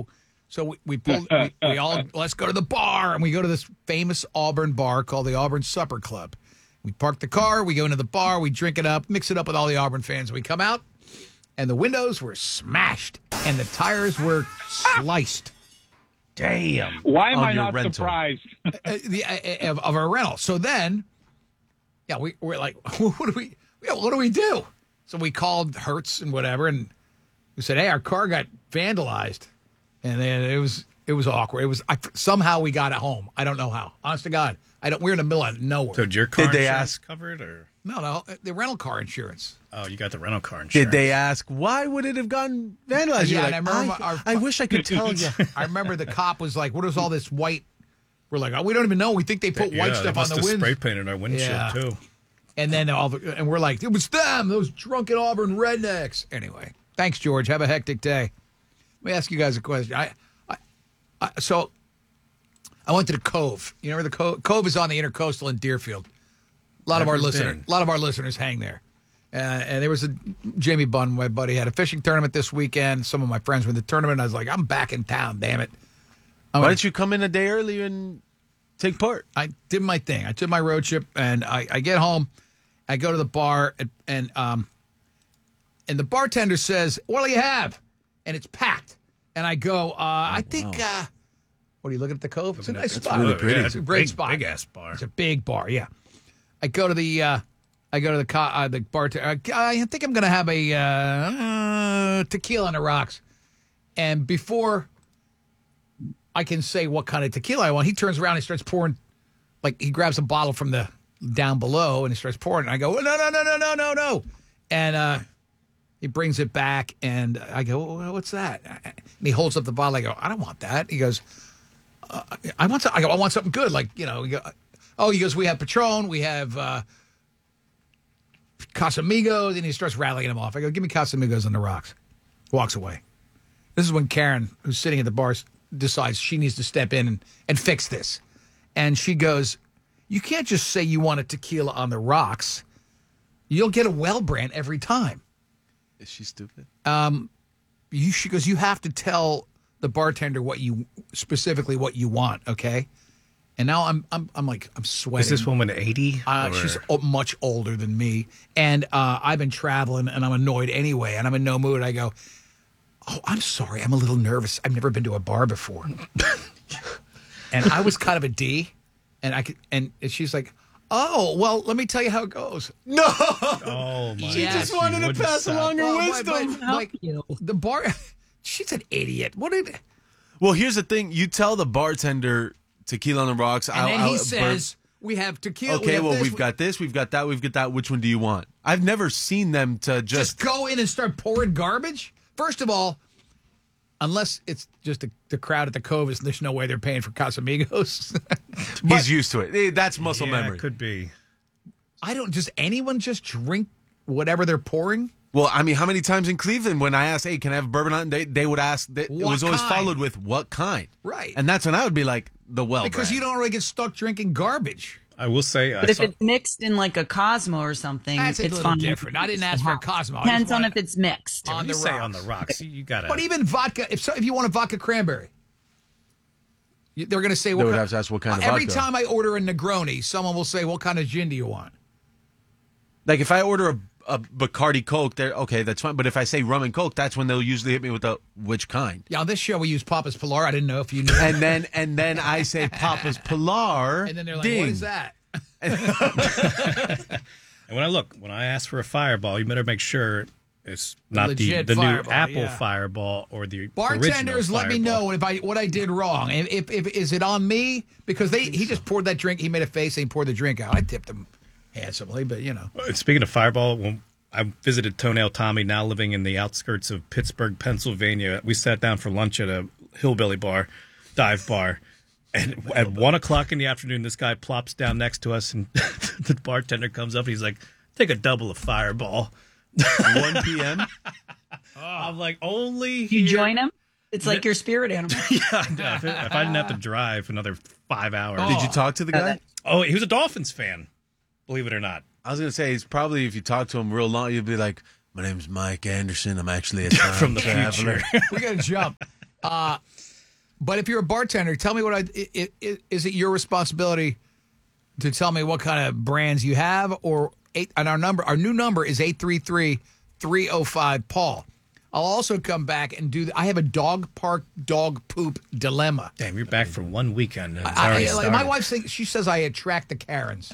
Speaker 1: So we, we pulled, we, we all, let's go to the bar. And we go to this famous Auburn bar called the Auburn Supper Club. We park the car, we go into the bar, we drink it up, mix it up with all the Auburn fans. We come out, and the windows were smashed, and the tires were sliced.
Speaker 2: Damn.
Speaker 4: Why am
Speaker 1: On
Speaker 4: I
Speaker 1: your
Speaker 4: not
Speaker 1: rental.
Speaker 4: surprised?
Speaker 1: uh, the, uh, of, of our rental. So then, yeah, we, we're like, what do we, yeah, what do we do? So we called Hertz and whatever, and we said, hey, our car got vandalized. And then it was it was awkward. It was I, somehow we got it home. I don't know how. Honest to God, I don't. We're in the middle of nowhere.
Speaker 2: So did your car
Speaker 3: Did they
Speaker 2: insurance
Speaker 3: ask-
Speaker 2: covered or?
Speaker 1: No, no, the rental car insurance.
Speaker 2: Oh, you got the rental car insurance.
Speaker 3: Did they ask, why would it have gotten vandalized?
Speaker 1: Yeah,
Speaker 3: You're
Speaker 1: and I
Speaker 3: like,
Speaker 1: remember
Speaker 3: I,
Speaker 1: our-
Speaker 3: I wish I could tell you.
Speaker 1: I remember the cop was like, "What is all this white?" We're like, "Oh, we don't even know. We think they put
Speaker 2: Yeah,
Speaker 1: white
Speaker 2: they
Speaker 1: stuff on
Speaker 2: must
Speaker 1: the
Speaker 2: have
Speaker 1: winds."
Speaker 2: spray painted our windshield
Speaker 1: Yeah.
Speaker 2: too.
Speaker 1: And then all the, and we're like, "It was them, those drunken Auburn rednecks." Anyway, thanks, George. Have a hectic day. Let me ask you guys a question. I, I, I so I went to the Cove. You know where the Cove, Cove is on the Intercoastal in Deerfield. A lot of our
Speaker 2: Never
Speaker 1: listeners,
Speaker 2: been.
Speaker 1: a lot of our listeners hang there. Uh, and there was a Jamie Bunn, my buddy, had a fishing tournament this weekend. Some of my friends were in the tournament. I was like, I'm back in town, damn it. I'm
Speaker 3: Why
Speaker 1: gonna-
Speaker 3: didn't you come in a day early and take part?
Speaker 1: I did my thing. I took my road trip, and I, I get home. I go to the bar, and, and um, and the bartender says, "What do you have?" And it's packed. And I go, uh, "I think." Uh, what are you looking at the Cove? It's a nice
Speaker 2: That's
Speaker 1: spot.
Speaker 2: really pretty.
Speaker 1: It's a great
Speaker 2: Big-
Speaker 1: spot.
Speaker 2: big ass bar.
Speaker 1: It's a big bar. Yeah. I go to the. Uh, I go to the co- uh, the bartender. I think I'm going to have a uh, uh, tequila on the rocks. And before I can say what kind of tequila I want, he turns around and starts pouring. Like he grabs a bottle from the down below and he starts pouring. And I go, no, no, no, no, no, no, no. And uh, he brings it back, and I go, well, what's that? And he holds up the bottle. I go, I don't want that. He goes, uh, I want. Some, I go, I want something good. Like you know. He go, oh, he goes, we have Patron. We have. Uh, Casamigos, and he starts rattling them off. I go, give me Casamigos on the rocks. Walks away. This is when Karen, who's sitting at the bar, decides she needs to step in and, and fix this. And she goes, you can't just say you want a tequila on the rocks. You'll get a well brand every time.
Speaker 3: Is she stupid?
Speaker 1: Um, you, she goes, you have to tell the bartender what you, specifically what you want, okay? And now I'm I'm I'm like I'm sweating.
Speaker 2: Is this woman eighty?
Speaker 1: Uh,
Speaker 2: or-
Speaker 1: she's o- much older than me, and uh, I've been traveling, and I'm annoyed anyway, and I'm in no mood. I go, oh, I'm sorry, I'm a little nervous. I've never been to a bar before, and I was kind of a D, and I could, and she's like, oh, well, let me tell you how it goes. No,
Speaker 2: Oh my!
Speaker 1: She just
Speaker 3: wanted to pass along her wisdom.
Speaker 1: Like the bar, she's an idiot. What did?
Speaker 3: Well, here's the thing. You tell the bartender tequila on the rocks.
Speaker 1: And
Speaker 3: I'll,
Speaker 1: then
Speaker 3: I'll
Speaker 1: he
Speaker 3: burn-
Speaker 1: says, we have tequila.
Speaker 3: okay,
Speaker 1: we have
Speaker 3: well,
Speaker 1: this,
Speaker 3: we've
Speaker 1: we-
Speaker 3: got this, we've got that, we've got that. Which one do you want? I've never seen them to
Speaker 1: just
Speaker 3: just.
Speaker 1: go in and start pouring garbage. First of all, unless it's just the, the crowd at the Cove, is there's no way they're paying for Casamigos.
Speaker 3: He's used to it. Eh, That's muscle
Speaker 2: Yeah,
Speaker 3: memory.
Speaker 2: could be.
Speaker 1: I don't. Does anyone just drink whatever they're pouring?
Speaker 3: Well, I mean, how many times in Cleveland when I asked, "Hey, can I have bourbon on?" They they would ask. They, it
Speaker 1: What
Speaker 3: was always
Speaker 1: kind?
Speaker 3: followed with "What kind?"
Speaker 1: Right.
Speaker 3: And that's when I would be like, "The well."
Speaker 1: Because
Speaker 3: brand.
Speaker 1: you don't really get stuck drinking garbage.
Speaker 2: I will say, I
Speaker 5: But if
Speaker 2: saw,
Speaker 5: it's mixed in like a Cosmo or something,
Speaker 1: That's a
Speaker 5: it's
Speaker 1: little
Speaker 5: fine.
Speaker 1: different. I didn't ask for a Cosmo. I just
Speaker 5: Depends on
Speaker 1: wanted-
Speaker 5: if it's mixed.
Speaker 1: on
Speaker 2: when
Speaker 1: the
Speaker 2: you say
Speaker 1: rocks.
Speaker 2: on the rocks, you, you gotta.
Speaker 1: But even vodka, if so, if you want a vodka cranberry, you- they're going to say
Speaker 3: They
Speaker 1: what
Speaker 3: would
Speaker 1: kind-
Speaker 3: have to ask what kind of
Speaker 1: Every
Speaker 3: vodka.
Speaker 1: time I order a Negroni, someone will say, "What kind of gin do you want?"
Speaker 3: Like if I order a, a Bacardi Coke, they're okay, that's fine. But if I say rum and Coke, that's when they'll usually hit me with the which kind.
Speaker 1: Yeah, on this show we use Papa's Pilar. I didn't know if you knew.
Speaker 3: And then and then I say Papa's Pilar.
Speaker 1: And then they're like,
Speaker 3: ding.
Speaker 1: "What is that?"
Speaker 2: And when I look, when I ask for a Fireball, you better make sure it's not the,
Speaker 1: legit
Speaker 2: the new
Speaker 1: Fireball,
Speaker 2: Apple
Speaker 1: yeah.
Speaker 2: Fireball or the
Speaker 1: Bartenders,
Speaker 2: original
Speaker 1: let me
Speaker 2: Fireball.
Speaker 1: know if I what I did wrong. If, if, if is it on me because they he just poured that drink. He made a face and he poured the drink out. I tipped him handsomely, but you know.
Speaker 2: Uh, Speaking of Fireball, when I visited Toenail Tommy, now living in the outskirts of Pittsburgh, Pennsylvania. We sat down for lunch at a hillbilly bar, dive bar. And at one o'clock in the afternoon, this guy plops down next to us, and the bartender comes up. And he's like, "Take a double of Fireball."
Speaker 3: one p.m.
Speaker 2: I'm like, only
Speaker 5: You
Speaker 2: here-
Speaker 5: join him? It's like your spirit animal.
Speaker 2: Yeah, I know. If, it- if I didn't have to drive another five hours.
Speaker 3: Did you talk to the guy?
Speaker 2: Oh, he was a Dolphins fan, believe it or not.
Speaker 3: I was gonna say he's probably if you talk to him real long, you'd be like, "My name's Mike Anderson. I'm actually a time
Speaker 2: From the
Speaker 3: traveler."
Speaker 2: future.
Speaker 1: We got to jump. Uh, But if you're a bartender, tell me what I it, it, is it your responsibility to tell me what kind of brands you have, or eight, and our number, our new number is eight three three, three oh five, Paul. I'll also come back and do. I have a dog park dog poop dilemma.
Speaker 2: Damn, you're back for one weekend. And it's
Speaker 1: I,
Speaker 2: already
Speaker 1: I, like,
Speaker 2: started.
Speaker 1: my wife thinks she says I attract the Karens,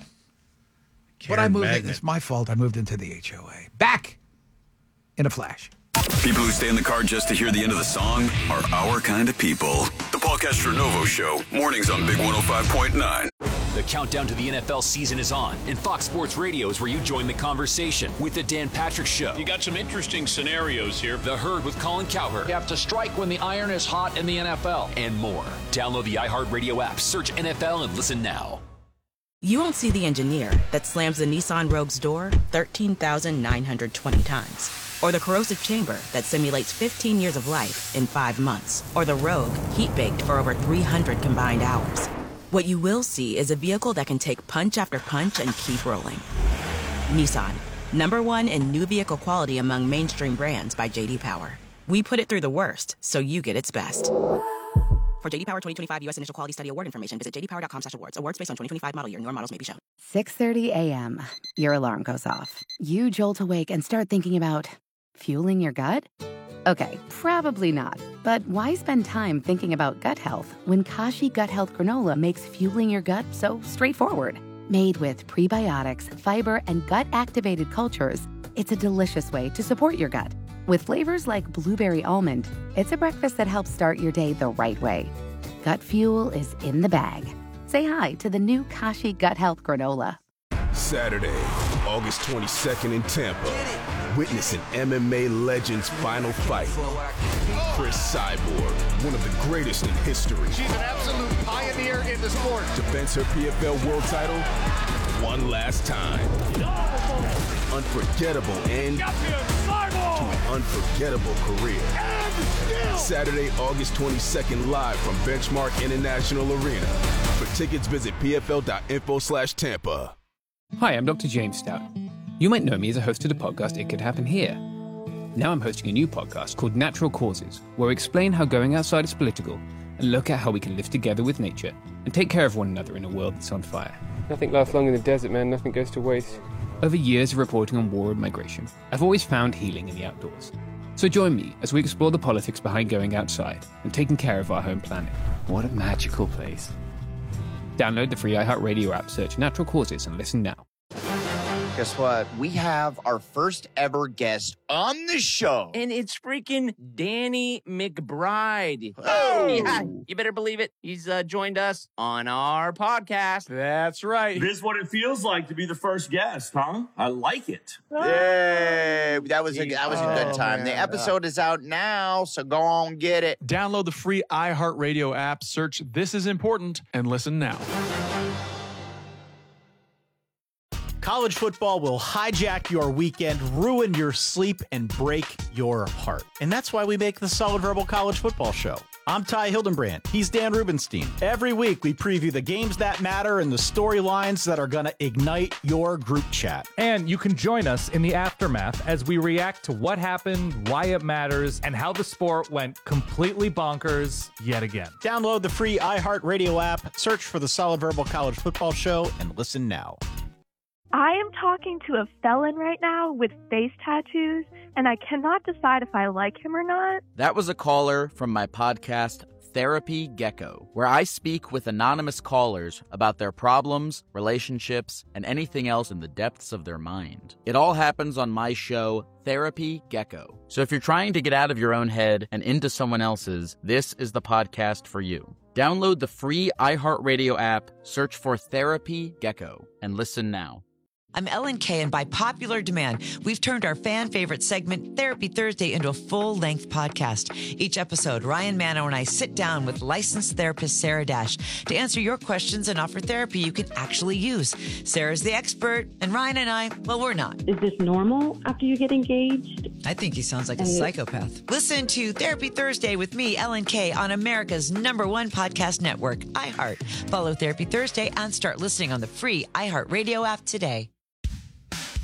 Speaker 1: but I
Speaker 2: Karen
Speaker 1: moved.
Speaker 2: magnet.
Speaker 1: It's my fault. I moved into the H O A. Back in a flash.
Speaker 10: People who stay in the car just to hear the end of the song are our kind of people. The Paul Castronovo Show, mornings on Big one oh five point nine.
Speaker 6: The countdown to the N F L season is on, and Fox Sports Radio is where you join the conversation with the Dan Patrick Show.
Speaker 7: You got some interesting scenarios here.
Speaker 6: The Herd with Colin Cowherd.
Speaker 7: You have to strike when the iron is hot in the N F L.
Speaker 6: And more. Download the iHeartRadio app, search N F L, and listen now.
Speaker 8: You won't see the engineer that slams the Nissan Rogue's door thirteen thousand nine hundred twenty times. Or the corrosive chamber that simulates fifteen years of life in five months. Or the Rogue heat-baked for over three hundred combined hours. What you will see is a vehicle that can take punch after punch and keep rolling. Nissan, number one in new vehicle quality among mainstream brands by J D Power. We put it through the worst, so you get its best. For J D Power twenty twenty-five U S Initial Quality Study Award information, visit j d power dot com slash awards. Awards based on twenty twenty-five model year. Newer models may be shown.
Speaker 11: six thirty a.m. Your alarm goes off. You jolt awake and start thinking about fueling your gut? Okay, probably not. But why spend time thinking about gut health when Kashi Gut Health Granola makes fueling your gut so straightforward? Made with prebiotics, fiber, and gut-activated cultures, it's a delicious way to support your gut. With flavors like blueberry almond, it's a breakfast that helps start your day the right way. Gut fuel is in the bag. Say hi to the new Kashi Gut Health Granola.
Speaker 12: Saturday, August twenty-second in Tampa. Witness an M M A legend's final fight. Chris Cyborg, one of the greatest in history.
Speaker 13: She's an absolute pioneer in the sport.
Speaker 12: Defends her P F L world title one last time. Unforgettable end to an unforgettable career. Saturday, August twenty-second, live from Benchmark International Arena. For tickets, visit p f l dot info slash Tampa.
Speaker 15: Hi, I'm Doctor James Stout. You might know me as a host of the podcast It Could Happen Here. Now I'm hosting a new podcast called Natural Causes, where we explain how going outside is political and look at how we can live together with nature and take care of one another in a world that's on fire.
Speaker 16: Nothing lasts long in the desert, man. Nothing goes to waste.
Speaker 15: Over years of reporting on war and migration, I've always found healing in the outdoors. So join me as we explore the politics behind going outside and taking care of our home planet. What a magical place. Download the free iHeartRadio app, search Natural Causes, and listen now.
Speaker 17: Guess what? We have our first ever guest on the show.
Speaker 18: And it's freaking Danny McBride.
Speaker 17: Oh.
Speaker 18: Yeah, you better believe it. He's uh, joined us on our podcast.
Speaker 17: That's right.
Speaker 19: This is what it feels like to be the first guest, huh? I like it.
Speaker 17: Yay! That was a that was a good time.
Speaker 19: man.
Speaker 17: The episode is out now, so go on get it.
Speaker 20: Download the free iHeartRadio app, search This Is Important, and listen now.
Speaker 22: College football will hijack your weekend, ruin your sleep, and break your heart. And that's why we make the Solid Verbal College Football Show. I'm Ty Hildenbrand. He's Dan Rubenstein. Every week, we preview the games that matter and the storylines that are going to ignite your group chat.
Speaker 23: And you can join us in the aftermath as we react to what happened, why it matters, and how the sport went completely bonkers yet again.
Speaker 22: Download the free iHeartRadio app, search for the Solid Verbal College Football Show, and listen now.
Speaker 28: I am talking to a felon right now with face tattoos, and I cannot decide if I like him or not.
Speaker 29: That was a caller from my podcast, Therapy Gecko, where I speak with anonymous callers about their problems, relationships, and anything else in the depths of their mind. It all happens on my show, Therapy Gecko. So if you're trying to get out of your own head and into someone else's, this is the podcast for you. Download the free iHeartRadio app, search for Therapy Gecko, and listen now.
Speaker 24: I'm Ellen Kay, and by popular demand, we've turned our fan favorite segment, Therapy Thursday, into a full-length podcast. Each episode, Ryan Mano and I sit down with licensed therapist Sarah Dash to answer your questions and offer therapy you can actually use. Sarah's the expert, and Ryan and I, well, we're not.
Speaker 25: Is this normal after you get engaged?
Speaker 24: I think he sounds like a
Speaker 25: And it-
Speaker 24: psychopath. Listen to Therapy Thursday with me, Ellen Kay, on America's number one podcast network, iHeart. Follow Therapy Thursday and start listening on the free iHeartRadio app today.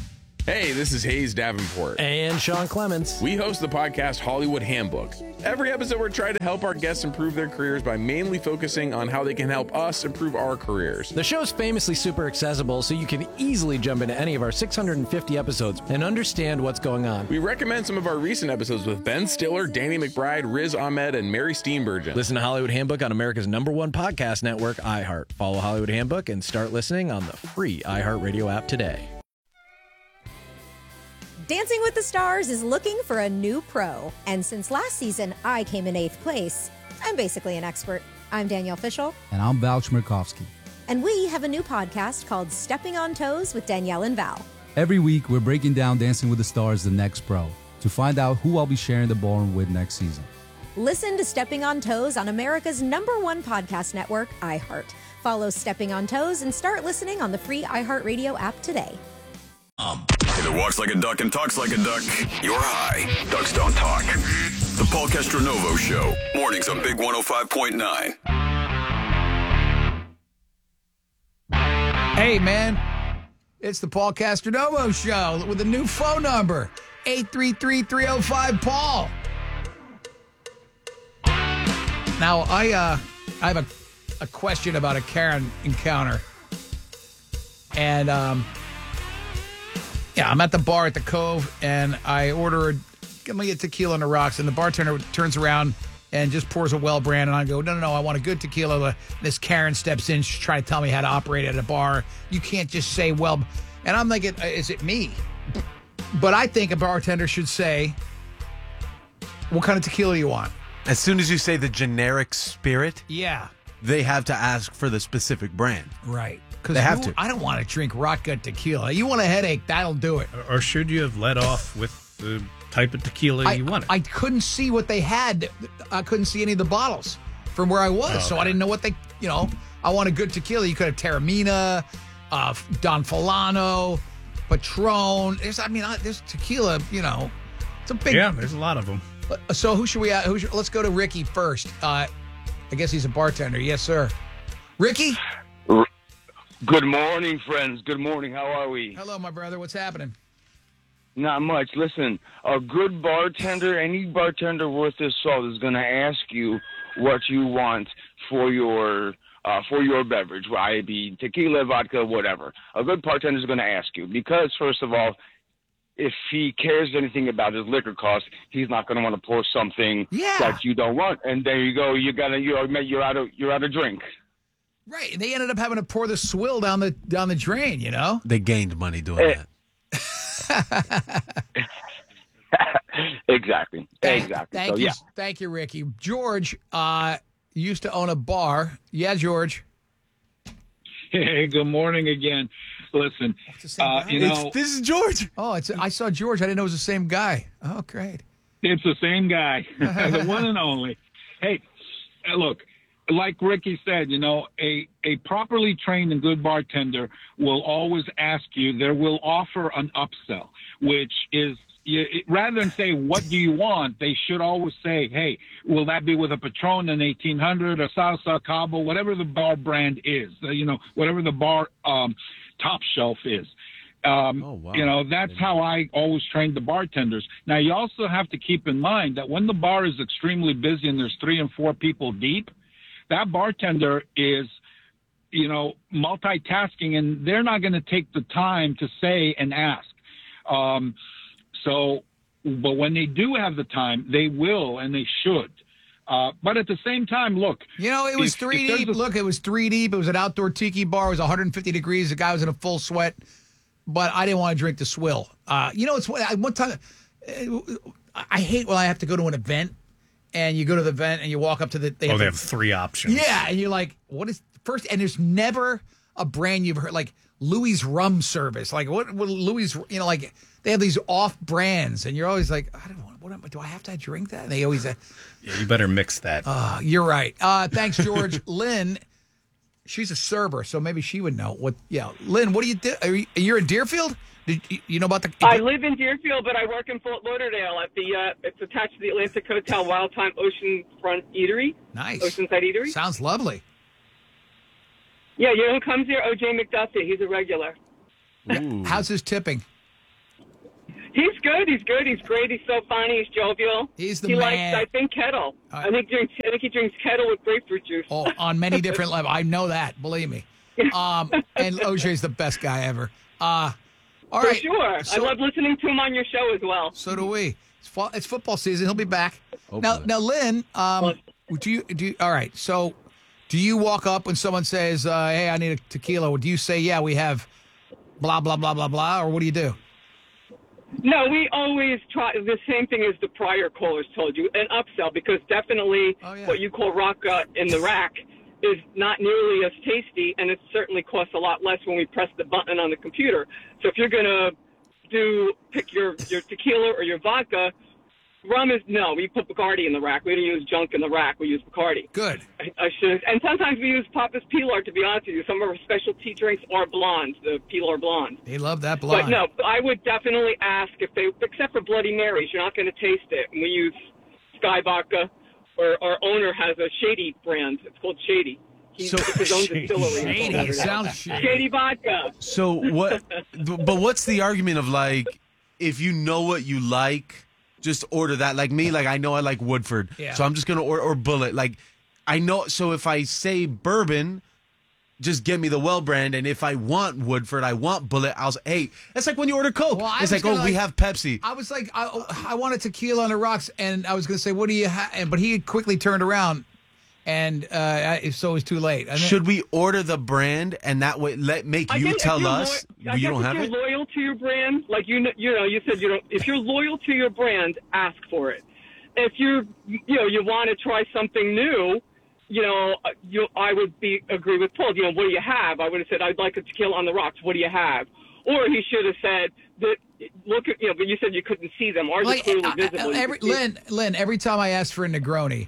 Speaker 2: Hey, this is Hayes Davenport.
Speaker 3: And Sean Clements.
Speaker 2: We host the podcast Hollywood Handbook. Every episode, we're trying to help our guests improve their careers by mainly focusing on how they can help us improve our careers.
Speaker 3: The show's famously super accessible, so you can easily jump into any of our six hundred fifty episodes and understand what's going on.
Speaker 2: We recommend some of our recent episodes with Ben Stiller, Danny McBride, Riz Ahmed, and Mary Steenburgen.
Speaker 3: Listen to Hollywood Handbook on America's number one podcast network, iHeart. Follow Hollywood Handbook and start listening on the free iHeartRadio app today.
Speaker 4: Dancing with the Stars is looking for a new pro. And since last season, I came in eighth place. I'm basically an expert. I'm Danielle Fishel.
Speaker 5: And I'm Val Chmerkovsky.
Speaker 4: And we have a new podcast called Stepping on Toes with Danielle and Val.
Speaker 5: Every week, we're breaking down Dancing with the Stars, the next pro, to find out who I'll be sharing the ballroom with next season.
Speaker 4: Listen to Stepping on Toes on America's number one podcast network, iHeart. Follow Stepping on Toes and start listening on the free iHeartRadio app today.
Speaker 10: Um. If it walks like a duck and talks like a duck, you're high. Ducks don't talk. The Paul Castronovo Show. Mornings on Big one oh five point nine.
Speaker 1: Hey, man. It's the Paul Castronovo Show with a new phone number. eight three three, three oh five, Paul. Now, I uh, I have a, a question about a Karen encounter. And, um... yeah, I'm at the bar at the Cove, and I order, give me a tequila on the rocks, and the bartender turns around and just pours a well brand, and I go, no, no, no, I want a good tequila. This Karen steps in, she's trying to tell me how to operate at a bar. You can't just say, well, and I'm like, is it me? But I think a bartender should say, what kind of tequila do you want?
Speaker 9: As soon as you say the generic spirit,
Speaker 1: yeah,
Speaker 9: they have to ask for the specific brand.
Speaker 1: Right.
Speaker 9: They have
Speaker 1: who,
Speaker 9: to.
Speaker 1: I don't want to drink rock gut tequila. You want a headache, that'll do it.
Speaker 14: Or should you have let off with the type of tequila
Speaker 1: I,
Speaker 14: you wanted?
Speaker 1: I couldn't see what they had. I couldn't see any of the bottles from where I was, oh, okay. So I didn't know what they, you know, I want a good tequila. You could have Terramina, uh, Don Fulano, Patron. There's, I mean, there's tequila, you know. It's a big...
Speaker 14: Yeah, there's a lot of them.
Speaker 1: So who should we, who should, let's go to Ricky first. Uh, I guess he's a bartender. Yes, sir. Ricky?
Speaker 21: Good morning, friends. Good morning. How are we?
Speaker 1: Hello, my brother. What's happening?
Speaker 21: Not much. Listen, a good bartender, any bartender worth his salt is going to ask you what you want for your uh, for your beverage, whether it be tequila, vodka, whatever. A good bartender is going to ask you because, first of all, if he cares anything about his liquor costs, he's not going to want to pour something
Speaker 1: yeah.
Speaker 21: that you don't want. And there you go. You got to you're you're out of you're out of drink.
Speaker 1: Right, and they ended up having to pour the swill down the down the drain. You know,
Speaker 9: they gained money doing
Speaker 21: it, that. exactly.
Speaker 1: Thank,
Speaker 21: exactly.
Speaker 1: Thank
Speaker 21: so,
Speaker 1: you,
Speaker 21: yeah.
Speaker 1: thank you, Ricky. George uh, used to own a bar. Yeah, George.
Speaker 26: Hey, good morning again. Listen, uh, you know,
Speaker 9: it's, this is George.
Speaker 1: Oh, it's I saw George. I didn't know it was the same guy. Oh, great.
Speaker 26: It's the same guy, the one and only. Hey, look, like Ricky said, you know, a, a properly trained and good bartender will always ask you, they will offer an upsell, which is, you, it, rather than say, what do you want, they should always say, hey, will that be with a Patron, an eighteen hundred, a Salsa, Cabo, whatever the bar brand is, uh, you know, whatever the bar um, top shelf is. Um, oh, wow. You know, that's how I always train the bartenders. Now, you also have to keep in mind that when the bar is extremely busy and there's three and four people deep, that bartender is, you know, multitasking, and they're not going to take the time to say and ask. Um, so, but when they do have the time, they will and they should. Uh, but at the same time, look.
Speaker 1: You know, it was if, three if deep. A- look, it was three deep. It was an outdoor tiki bar. It was one hundred fifty degrees. The guy was in a full sweat. But I didn't want to drink the swill. Uh, you know, it's one time. I hate when I have to go to an event, and you go to the event and you walk up to the.
Speaker 14: They oh, have they have three options.
Speaker 1: Yeah, and you're like, what is first? And there's never a brand you've heard like Louis Rum Service. Like what? what Louis, you know, like they have these off brands, and you're always like, I don't want. What am, do I have to drink that? And they always. Uh,
Speaker 14: yeah, you better mix that.
Speaker 1: Uh, you're right. Uh, thanks, George. Lynn. She's a server, so maybe she would know what. Yeah, Lynn, what do you do? Are you, you're in Deerfield? Did you, you know about the?
Speaker 27: I live in Deerfield, but I work in Fort Lauderdale at the. Uh, it's attached to the Atlantic Hotel Wild Time Oceanfront Eatery.
Speaker 1: Nice.
Speaker 27: Oceanside Eatery.
Speaker 1: Sounds lovely.
Speaker 27: Yeah, you know who comes here? O J McDuffie. He's a regular.
Speaker 1: Ooh. How's his tipping?
Speaker 27: He's good. He's good. He's great. He's so funny. He's jovial.
Speaker 1: He's the
Speaker 27: he
Speaker 1: man.
Speaker 27: likes, I think, kettle.
Speaker 1: Uh,
Speaker 27: I think drinks. I think he drinks kettle with grapefruit juice.
Speaker 1: Oh, on many different levels. I know that. Believe me. Um, and O J's the best guy ever. Uh, all
Speaker 27: For
Speaker 1: right.
Speaker 27: sure.
Speaker 1: So-
Speaker 27: I love listening to him on your show as well.
Speaker 1: So do we. It's, fall, it's football season. He'll be back.
Speaker 27: Hopefully.
Speaker 1: Now, now, Lynn. Um, do you do? You, all right. So, do you walk up when someone says, uh, "Hey, I need a tequila"? Do you say, "Yeah, we have blah blah blah blah blah," or what do you do?
Speaker 27: No, we always try the same thing as the prior callers told you, an upsell, because definitely what you call rocka in the rack is not nearly as tasty, and it certainly costs a lot less when we press the button on the computer. So if you're going to do pick your, your tequila or your vodka, rum is, no, we put Bacardi in the rack. We don't use junk in the rack. We use Bacardi.
Speaker 1: Good.
Speaker 27: I, I should, and sometimes we use Papa's Pilar, to be honest with you. Some of our specialty drinks are blonde, the Pilar blonde.
Speaker 1: They love that blonde.
Speaker 27: But no, I would definitely ask if they, except for Bloody Marys, you're not going to taste it. And we use Sky Vodka, or our owner has a Shady brand. It's called Shady. He,
Speaker 9: So-
Speaker 27: it's his own
Speaker 9: Shady.
Speaker 27: distillery.
Speaker 1: Shady. It sounds shady.
Speaker 27: Shady Vodka.
Speaker 9: So what? But what's the argument of like, if you know what you like, just order that? Like me, like I know I like Woodford,
Speaker 1: Yeah.
Speaker 9: so I'm just gonna order or Bullet. Like I know. So if I say bourbon, just get me the well brand, and if I want Woodford, I want Bullet. I'll say, hey, it's like when you order Coke.
Speaker 1: Well, I
Speaker 9: it's
Speaker 1: was
Speaker 9: like, oh,
Speaker 1: gonna,
Speaker 9: we
Speaker 1: like-
Speaker 9: have Pepsi.
Speaker 1: I was like, I, I wanted tequila on the rocks, and I was going to say, what do you have? But he quickly turned around, and uh, I- so it was too late. And then-
Speaker 9: Should we order the brand and that way let make
Speaker 27: I
Speaker 9: you
Speaker 27: think if
Speaker 9: tell
Speaker 27: you're
Speaker 9: us
Speaker 27: lo- I
Speaker 9: you
Speaker 27: guess
Speaker 9: don't
Speaker 27: if
Speaker 9: have
Speaker 27: you're
Speaker 9: it?
Speaker 27: loyal to your brand, like you, kn- you know, you said you don't. If you're loyal to your brand, ask for it. If you're, you know, you want to try something new, you know, uh, you, I would be agree with Paul. You know, what do you have? I would have said, I'd like a tequila on the rocks. What do you have? Or he should have said that. Look at, you know, but you said you couldn't see them. Ours
Speaker 1: Like,
Speaker 27: are clearly
Speaker 1: I- I-
Speaker 27: visible. You
Speaker 1: every,
Speaker 27: can see-
Speaker 1: Lynn, Lynn, every time I asked for a Negroni,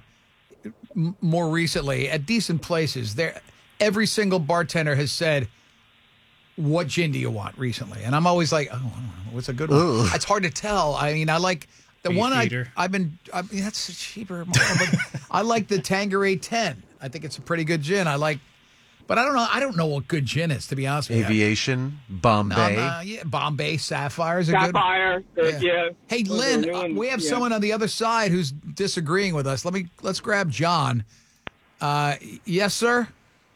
Speaker 1: m- more recently at decent places, there, every single bartender has said, "What gin do you want?" recently, and I'm always like, "Oh, what's a good one?"
Speaker 9: Ugh.
Speaker 1: It's hard to tell. I mean, I like the
Speaker 14: Beef
Speaker 1: one I,
Speaker 14: eater.
Speaker 1: I've been. I mean, that's cheaper. But I like the Tanqueray ten. I think it's a pretty good gin. I like, but I don't know. I don't know what good gin is, to be honest with you.
Speaker 9: Aviation, Bombay.
Speaker 1: No, no, yeah, Bombay Sapphire is a good.
Speaker 27: Sapphire, good, yeah.
Speaker 1: Hey,
Speaker 27: Those are
Speaker 1: Lynn,
Speaker 27: new
Speaker 1: uh,
Speaker 27: ones,
Speaker 1: we have
Speaker 27: yeah.
Speaker 1: someone on the other side who's disagreeing with us. Let me let's grab John. Uh, yes, sir.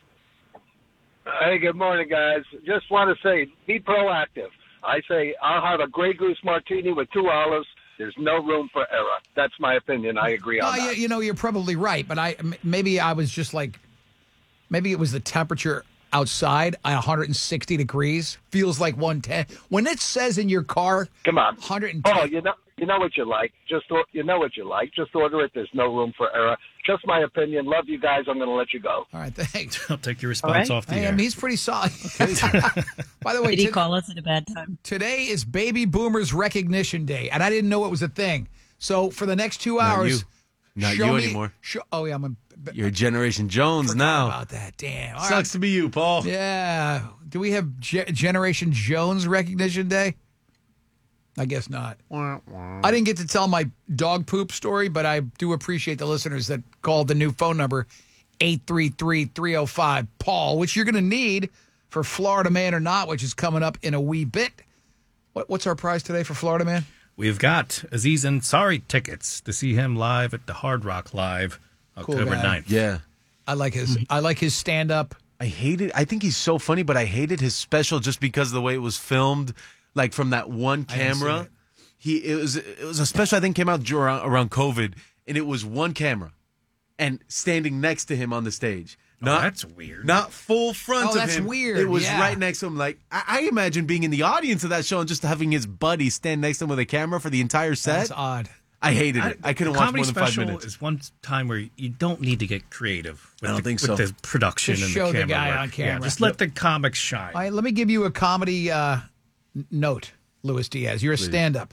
Speaker 6: Hey, good morning, guys. Just want to say, be proactive. I say I'll have a Grey Goose martini with two olives. There's no room for error. That's my opinion. I agree on
Speaker 1: No,
Speaker 6: that.
Speaker 1: you, you know, you're probably right, but I m- maybe I was just like, maybe it was the temperature outside at one hundred sixty degrees. Feels like one ten. When it says in your car,
Speaker 6: come on,
Speaker 1: one hundred ten.
Speaker 6: Oh, you know, you know what you like. Just or, you know what you like. Just order it. There's no room for error. Just my opinion. Love you guys. I'm going to let you go.
Speaker 1: All right, thanks.
Speaker 14: I'll take your response
Speaker 6: right.
Speaker 14: off the
Speaker 1: Hey,
Speaker 14: air.
Speaker 1: I mean, he's pretty solid. By the way,
Speaker 7: Did he
Speaker 1: to-
Speaker 7: call us at a bad time?
Speaker 1: Today is Baby Boomers Recognition Day, and I didn't know it was a thing. So for the next two
Speaker 9: Not
Speaker 1: hours,
Speaker 9: you. Not
Speaker 1: show
Speaker 9: you
Speaker 1: me-
Speaker 9: anymore.
Speaker 1: Show, oh yeah, I'm a.
Speaker 9: You're Generation Jones
Speaker 1: Forgot
Speaker 9: now.
Speaker 1: about that. Damn. All
Speaker 9: Sucks
Speaker 1: right.
Speaker 9: to be you, Paul.
Speaker 1: Yeah. Do we have Ge- Generation Jones Recognition Day? I guess not. I didn't get to tell my dog poop story, but I do appreciate the listeners that called the new phone number, eight three three, three oh five, Paul, which you're going to need for Florida Man or Not, which is coming up in a wee bit. What, what's our prize today for Florida Man?
Speaker 14: We've got Aziz Ansari tickets to see him live at the Hard Rock Live
Speaker 1: Cool
Speaker 14: October
Speaker 1: guy.
Speaker 14: ninth.
Speaker 9: Yeah.
Speaker 1: I like his. I like his stand up.
Speaker 9: I hated. I think he's so funny, but I hated his special just because of the way it was filmed, like from that one
Speaker 1: I didn't see
Speaker 9: camera.
Speaker 1: it.
Speaker 9: He it was it was a special I think came out around, around COVID, and it was one camera, and standing next to him on the stage. Not,
Speaker 14: Oh, that's weird.
Speaker 9: Not full front
Speaker 1: Oh,
Speaker 9: of
Speaker 1: that's
Speaker 9: him.
Speaker 1: weird,
Speaker 9: It was
Speaker 1: yeah.
Speaker 9: right next to him. Like I, I imagine being in the audience of that show and just having his buddy stand next to him with a camera for the entire set.
Speaker 1: That's odd.
Speaker 9: I hated it. I couldn't
Speaker 14: The
Speaker 9: watch
Speaker 14: comedy
Speaker 9: more than five
Speaker 14: special
Speaker 9: minutes.
Speaker 14: is one time where you don't need to get creative with,
Speaker 9: I don't
Speaker 14: the,
Speaker 9: think
Speaker 14: with
Speaker 9: so.
Speaker 14: the production
Speaker 1: Just
Speaker 14: and
Speaker 1: show
Speaker 14: the
Speaker 1: the
Speaker 14: camera
Speaker 1: guy
Speaker 14: work.
Speaker 1: on camera.
Speaker 14: Yeah, just let the comics shine.
Speaker 1: All right, let me give you a comedy uh, n- note, Luis Diaz. You're a
Speaker 9: Please.
Speaker 1: stand-up.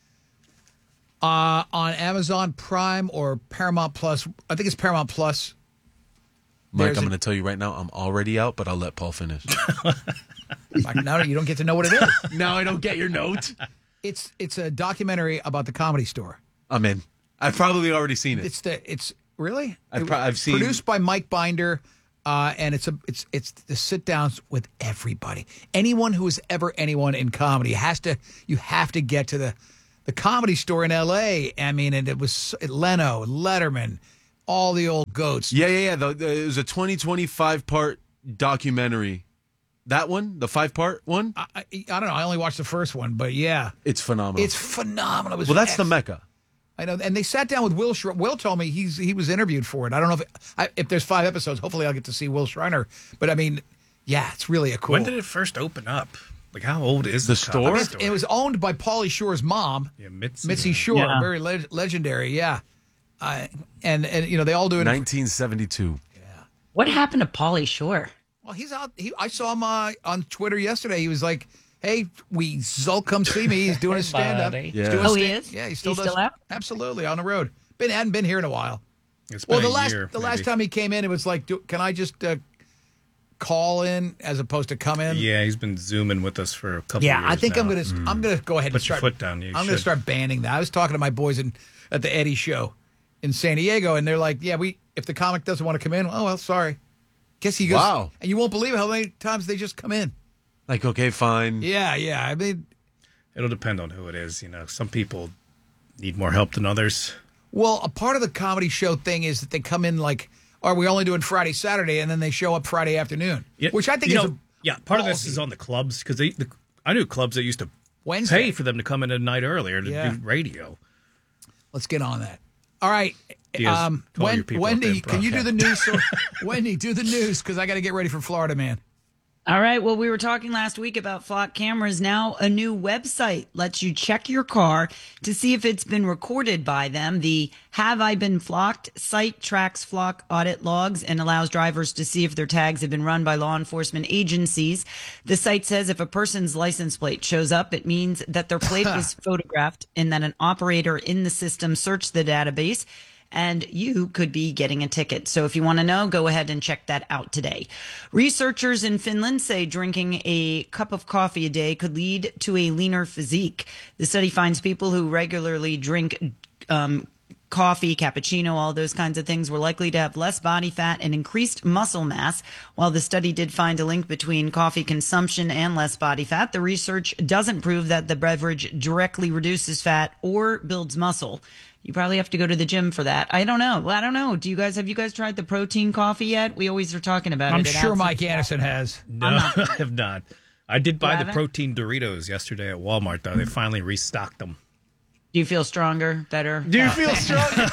Speaker 1: Uh, on Amazon Prime or Paramount Plus. I think it's Paramount Plus.
Speaker 9: Mike,
Speaker 1: There's
Speaker 9: I'm
Speaker 1: a-
Speaker 9: going to tell you right now, I'm already out, but I'll let Paul finish.
Speaker 1: Like, now you don't get to know what it is.
Speaker 9: Now I don't get your note.
Speaker 1: It's it's a documentary about the Comedy Store.
Speaker 9: I'm in. I've probably already seen it.
Speaker 1: It's the it's really
Speaker 9: I've
Speaker 1: It
Speaker 9: pro-
Speaker 1: was
Speaker 9: I've seen-
Speaker 1: produced by Mike Binder. Uh, and it's a it's it's the sit downs with everybody. Anyone who is ever anyone in comedy has to you have to get to the the Comedy Store in L A. I mean, and it was Leno, Letterman, all the old goats.
Speaker 9: Yeah, yeah, yeah. The, the, it was a twenty twenty-five part documentary. That one, the five part one.
Speaker 1: I, I, I don't know. I only watched the first one, but yeah,
Speaker 9: it's phenomenal.
Speaker 1: It's phenomenal. It was
Speaker 9: well, that's
Speaker 1: ex-
Speaker 9: the Mecca.
Speaker 1: I know, and they sat down with Will. Sh- Will told me he's he was interviewed for it. I don't know if I, if there's five episodes. Hopefully, I'll get to see Will Shriner. But I mean, yeah, it's really a cool.
Speaker 14: When did it first open up? Like, how old is
Speaker 9: the
Speaker 14: the
Speaker 9: store?
Speaker 14: Comedy
Speaker 1: It,
Speaker 14: Store?
Speaker 1: it was owned by Pauly Shore's mom,
Speaker 14: Yeah, Mitzi.
Speaker 1: Mitzi Shore,
Speaker 7: Yeah.
Speaker 1: very le- legendary. Yeah, uh, and and you know they all do it.
Speaker 9: nineteen seventy-two.
Speaker 7: What happened to Pauly Shore?
Speaker 1: Well, he's out. He, I saw him uh, on Twitter yesterday. He was like, "Hey, we Zul, come see me." He's doing his stand up.
Speaker 7: buddy.
Speaker 9: Yeah.
Speaker 7: Oh, he is?
Speaker 1: Yeah, he still
Speaker 7: He's
Speaker 1: does.
Speaker 7: still out?
Speaker 1: Absolutely on the road. Been hadn't been here in a while.
Speaker 14: It's
Speaker 1: Well,
Speaker 14: been
Speaker 1: the
Speaker 14: a
Speaker 1: last
Speaker 14: year,
Speaker 1: the last
Speaker 14: maybe.
Speaker 1: time he came in, it was like, do, can I just uh, call in as opposed to come in?
Speaker 14: Yeah, he's been zooming with us for a couple
Speaker 1: Yeah,
Speaker 14: of years
Speaker 1: I think
Speaker 14: now.
Speaker 1: I'm gonna I'm gonna go ahead
Speaker 14: Put
Speaker 1: and
Speaker 14: your
Speaker 1: start.
Speaker 14: foot down. You
Speaker 1: I'm gonna
Speaker 14: should.
Speaker 1: start banning that. I was talking to my boys in at the Eddie show in San Diego, and they're like, "Yeah, we if the comic doesn't want to come in, oh well, sorry." Guess he goes.
Speaker 9: Wow.
Speaker 1: And you won't believe how many times they just come in.
Speaker 9: Like, okay, fine.
Speaker 1: Yeah, yeah. I mean,
Speaker 14: It'll depend on who it is. You know, some people need more help than others.
Speaker 1: well, a part of the comedy show thing is that they come in like, "Are we only doing Friday, Saturday?" and then they show up Friday afternoon,
Speaker 14: Yeah,
Speaker 1: which I think
Speaker 14: you
Speaker 1: is
Speaker 14: know,
Speaker 1: a
Speaker 14: yeah. Part of this
Speaker 1: ballsy.
Speaker 14: is on the clubs because the, I knew clubs that used to
Speaker 1: Wednesday.
Speaker 14: pay for them to come in a night earlier to
Speaker 1: Yeah.
Speaker 14: do radio.
Speaker 1: Let's get on that. All right.
Speaker 14: Diaz,
Speaker 1: Um,
Speaker 14: to all
Speaker 1: Wen-
Speaker 14: your people
Speaker 1: Wendy,
Speaker 14: up there in
Speaker 1: can you do the
Speaker 14: broadcast.
Speaker 1: news? So, Wendy, do the news because I got to get ready for Florida, man.
Speaker 8: All right. Well, we were talking last week about Flock cameras. Now, a new website lets you check your car to see if it's been recorded by them. The Have I Been Flocked site tracks Flock audit logs and allows drivers to see if their tags have been run by law enforcement agencies. The site says if a person's license plate shows up, it means that their plate was photographed and that an operator in the system searched the database. And you could be getting a ticket. So if you want to know, go ahead and check that out today. Researchers in Finland say drinking a cup of coffee a day could lead to a leaner physique. The study finds people who regularly drink um, coffee, cappuccino, all those kinds of things were likely to have less body fat and increased muscle mass. While the study did find a link between coffee consumption and less body fat, the research doesn't prove that the beverage directly reduces fat or builds muscle. You probably have to go to the gym for that. I don't know. Well, I don't know. Do you guys have you guys tried the protein coffee yet? We always are talking about
Speaker 1: I'm
Speaker 8: it. It
Speaker 1: sure
Speaker 8: adds
Speaker 1: Mike
Speaker 8: some-
Speaker 1: Anderson has.
Speaker 14: No, I have not. I did buy the
Speaker 8: haven't?
Speaker 14: protein Doritos yesterday at Walmart, though. They finally restocked them.
Speaker 8: Do you feel stronger, better?
Speaker 14: Do you feel stronger?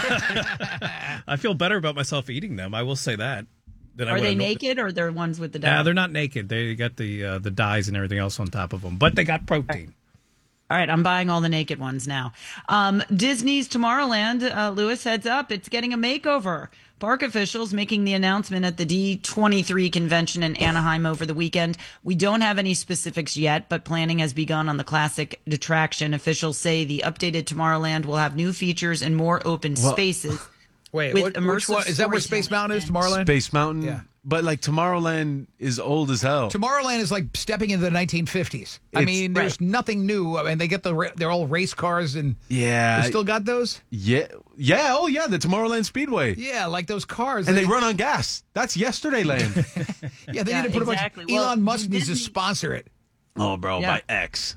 Speaker 14: I feel better about myself eating them. I will say that. Than I
Speaker 8: Are
Speaker 14: would
Speaker 8: they
Speaker 14: have-
Speaker 8: naked or they're ones with the dye?
Speaker 14: Nah, they're not naked. They got the uh, the dyes and everything else on top of them, but they got protein.
Speaker 8: All right, I'm buying all the naked ones now. Um, Disney's Tomorrowland, uh, Lewis, heads up, it's getting a makeover. Park officials making the announcement at the D twenty-three convention in Anaheim over the weekend. We don't have any specifics yet, but planning has begun on the classic attraction. Officials say the updated Tomorrowland will have new features and more open
Speaker 9: Well-
Speaker 8: spaces.
Speaker 1: Wait,
Speaker 8: with
Speaker 1: what, which
Speaker 8: immersive
Speaker 1: one? Is that where Space Mountain is, Tomorrowland?
Speaker 9: Space Mountain.
Speaker 1: Yeah.
Speaker 9: But like Tomorrowland is old as hell.
Speaker 1: Tomorrowland is like stepping into the nineteen fifties. I
Speaker 9: It's-
Speaker 1: mean, there's nothing new. I mean, they get the ra- they're all race cars and
Speaker 9: Yeah.
Speaker 1: they still got those.
Speaker 9: Yeah. Yeah. Oh, yeah. The Tomorrowland Speedway.
Speaker 1: Yeah, like those cars.
Speaker 9: And they run on gas. That's yesterday land.
Speaker 1: Yeah, they
Speaker 8: Yeah,
Speaker 1: need to put
Speaker 8: exactly.
Speaker 1: a bunch.
Speaker 8: Well,
Speaker 1: Elon Musk needs to
Speaker 8: Disney-
Speaker 1: sponsor it.
Speaker 9: Oh, bro,
Speaker 8: Yeah.
Speaker 9: by X.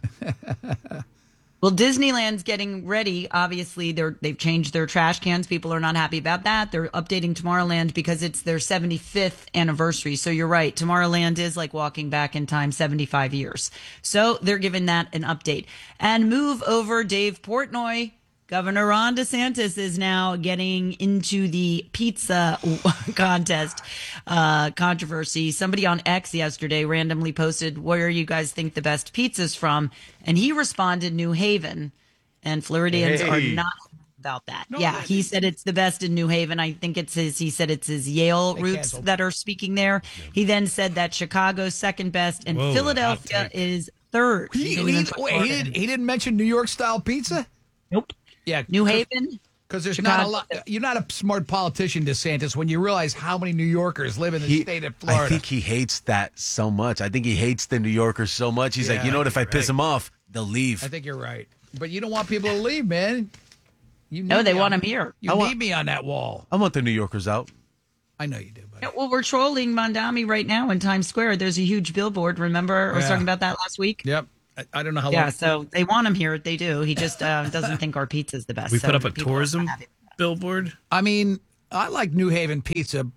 Speaker 8: Well, Disneyland's getting ready. Obviously, they're they've changed their trash cans. People are not happy about that. They're updating Tomorrowland because it's their seventy-fifth anniversary. So you're right. Tomorrowland is like walking back in time seventy-five years. So they're giving that an update. And move over Dave Portnoy. Governor Ron DeSantis is now getting into the pizza contest uh, controversy. Somebody on X yesterday randomly posted, where you guys think the best pizza's from? And he responded, New Haven. And Floridians
Speaker 9: Hey.
Speaker 8: are not about that. Yeah, he said it's the best in New Haven. I think it's his, he said it's his Yale
Speaker 1: They
Speaker 8: roots
Speaker 1: canceled.
Speaker 8: that are speaking there. He then said that Chicago's second best and
Speaker 14: Whoa, hot
Speaker 8: Philadelphia
Speaker 14: take.
Speaker 8: is third.
Speaker 1: He,
Speaker 8: didn't
Speaker 1: he
Speaker 8: even
Speaker 1: didn't,
Speaker 8: put
Speaker 1: wait, he
Speaker 8: Florida in.
Speaker 1: didn't. He didn't mention New York style pizza.
Speaker 8: Nope.
Speaker 1: Yeah,
Speaker 8: New Haven.
Speaker 1: because there's
Speaker 8: Chicago.
Speaker 1: not a lot. You're not a smart politician, DeSantis, when you realize how many New Yorkers live in the
Speaker 9: He-
Speaker 1: state of Florida.
Speaker 9: I think he hates that so much. I think he hates the New Yorkers so much. He's
Speaker 1: Yeah,
Speaker 9: like, you know what? If I piss
Speaker 14: right.
Speaker 9: him off, they'll leave.
Speaker 1: I think you're right, but you don't want people to leave, man. You
Speaker 8: No,
Speaker 1: need
Speaker 8: they
Speaker 1: me
Speaker 8: want
Speaker 1: on-
Speaker 8: him here.
Speaker 1: You
Speaker 9: I
Speaker 1: need
Speaker 9: want-
Speaker 1: me on that wall.
Speaker 9: I want the New Yorkers out.
Speaker 1: I know you do.
Speaker 8: Yeah, well, we're trolling Mondami right now in Times Square. There's a huge billboard. Remember, I was
Speaker 1: Yeah.
Speaker 8: talking about that last week.
Speaker 1: Yep. I, I don't know how
Speaker 8: Yeah,
Speaker 1: long.
Speaker 8: so they want him here. They do. He just uh, doesn't think our pizza's the best.
Speaker 14: We
Speaker 8: so
Speaker 14: put up a
Speaker 8: people are
Speaker 14: tourism
Speaker 8: not happy.
Speaker 14: billboard.
Speaker 1: I mean, I like New Haven pizza,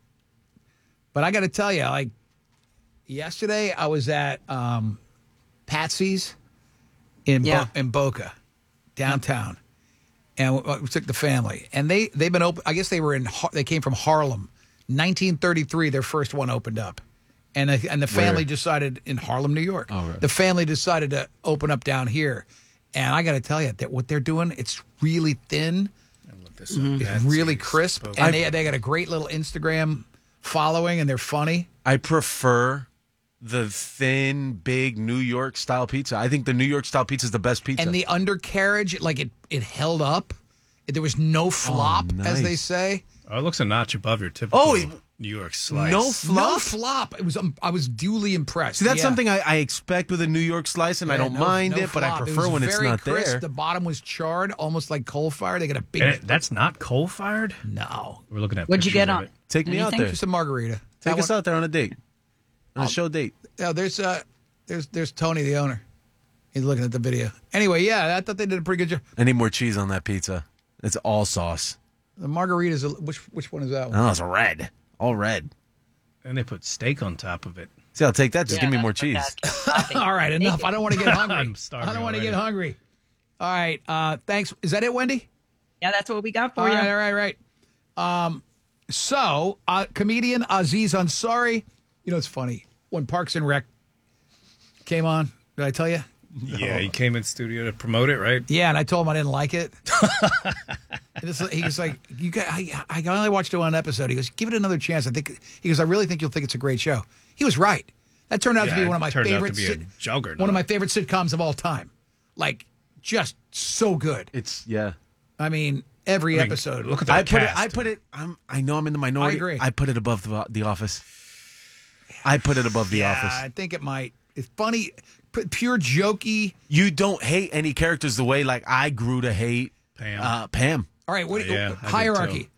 Speaker 1: but I got to tell you, like yesterday, I was at um, Patsy's in
Speaker 8: Yeah.
Speaker 1: Bo- in Boca, downtown, and we, we took the family, and they they've been open. I guess they were in. Har- They came from Harlem, nineteen thirty-three. Their first one opened up, and the- and the family
Speaker 9: Where?
Speaker 1: decided in Harlem, New York.
Speaker 9: Oh, right.
Speaker 1: The family decided to open up down here, and I got to tell you that what they're doing, it's really thin.
Speaker 14: This
Speaker 1: It's
Speaker 14: Patsy's
Speaker 1: really crisp,
Speaker 14: spoke.
Speaker 1: and they they got a great little Instagram following, and they're funny.
Speaker 9: I prefer the thin, big New York style pizza. I think the New York style pizza is the best pizza.
Speaker 1: And the undercarriage, like it, it held up. There was no flop, as they
Speaker 9: nice.
Speaker 1: say.
Speaker 14: Oh, it looks a notch above your typical
Speaker 9: Oh, it-
Speaker 14: New York slice.
Speaker 9: No
Speaker 1: No
Speaker 9: flop.
Speaker 1: flop. It was. Um, I was duly impressed.
Speaker 9: See, that's
Speaker 1: Yeah.
Speaker 9: something I, I expect with a New York slice, and I
Speaker 1: Yeah,
Speaker 9: don't
Speaker 1: no-
Speaker 9: mind
Speaker 1: no
Speaker 9: it, but I
Speaker 1: flop. It
Speaker 9: prefer
Speaker 1: was
Speaker 9: when it's
Speaker 1: very
Speaker 9: not
Speaker 1: crisp.
Speaker 9: there.
Speaker 1: The bottom was charred, almost like coal fire. They got a big.
Speaker 14: And it- that's not coal fired.
Speaker 1: No.
Speaker 14: We're looking at.
Speaker 8: What'd you
Speaker 14: pictures
Speaker 8: get
Speaker 14: of
Speaker 8: on?
Speaker 14: it.
Speaker 9: Take me out
Speaker 8: Anything?
Speaker 9: there.
Speaker 1: Just a margarita.
Speaker 9: Take
Speaker 1: That
Speaker 9: us
Speaker 1: one-
Speaker 9: out there on a date. On a show date.
Speaker 1: Yeah, there's uh, there's there's Tony, the owner. He's looking at the video. Anyway, yeah, I thought they did a pretty good job.
Speaker 9: I need more cheese on that pizza. It's all sauce.
Speaker 1: The margarita's a, which which one is that one?
Speaker 9: Oh, it's red. All red.
Speaker 14: And they put steak on top of it.
Speaker 9: See, I'll take that. Just
Speaker 8: Yeah,
Speaker 9: give me
Speaker 8: that's
Speaker 9: more
Speaker 8: what
Speaker 9: cheese.
Speaker 8: that-
Speaker 1: All right, enough. I don't want to get hungry.
Speaker 14: I'm starving
Speaker 1: I don't want to
Speaker 14: already.
Speaker 1: get hungry. All right, uh, thanks. Is that it, Wendy?
Speaker 8: Yeah, that's what we got for
Speaker 1: All
Speaker 8: you.
Speaker 1: right, all right, right. Um, so, uh, comedian Aziz Ansari, you know, it's funny. When Parks and Rec came on, did I tell you?
Speaker 14: Yeah, he came in studio to promote it, right?
Speaker 1: Yeah, and I told him I didn't like it. And this, he was like, "You got, I, I only watched one episode." He goes, "Give it another chance." I think he goes, "I really think you'll think it's a great show." He was right. That turned out
Speaker 14: Yeah,
Speaker 1: to be
Speaker 14: it
Speaker 1: one of my
Speaker 14: turned out
Speaker 1: favorite,
Speaker 14: to be a
Speaker 1: sit-
Speaker 14: juggernaut.
Speaker 1: one of my favorite sitcoms of all time. Like, just so good.
Speaker 9: It's, yeah.
Speaker 1: I mean, every
Speaker 14: I mean,
Speaker 1: episode.
Speaker 14: look at that
Speaker 9: I put it,
Speaker 14: cast.
Speaker 9: I put it, I'm, I know I'm in the minority.
Speaker 1: I agree.
Speaker 9: I put it above the, the Office. I put it above the
Speaker 1: yeah,
Speaker 9: Office.
Speaker 1: I think it might. It's funny, p- pure jokey.
Speaker 9: You don't hate any characters the way like I grew to hate
Speaker 14: Pam.
Speaker 9: Uh, Pam.
Speaker 1: All right, what
Speaker 14: Yeah, I did
Speaker 1: hierarchy?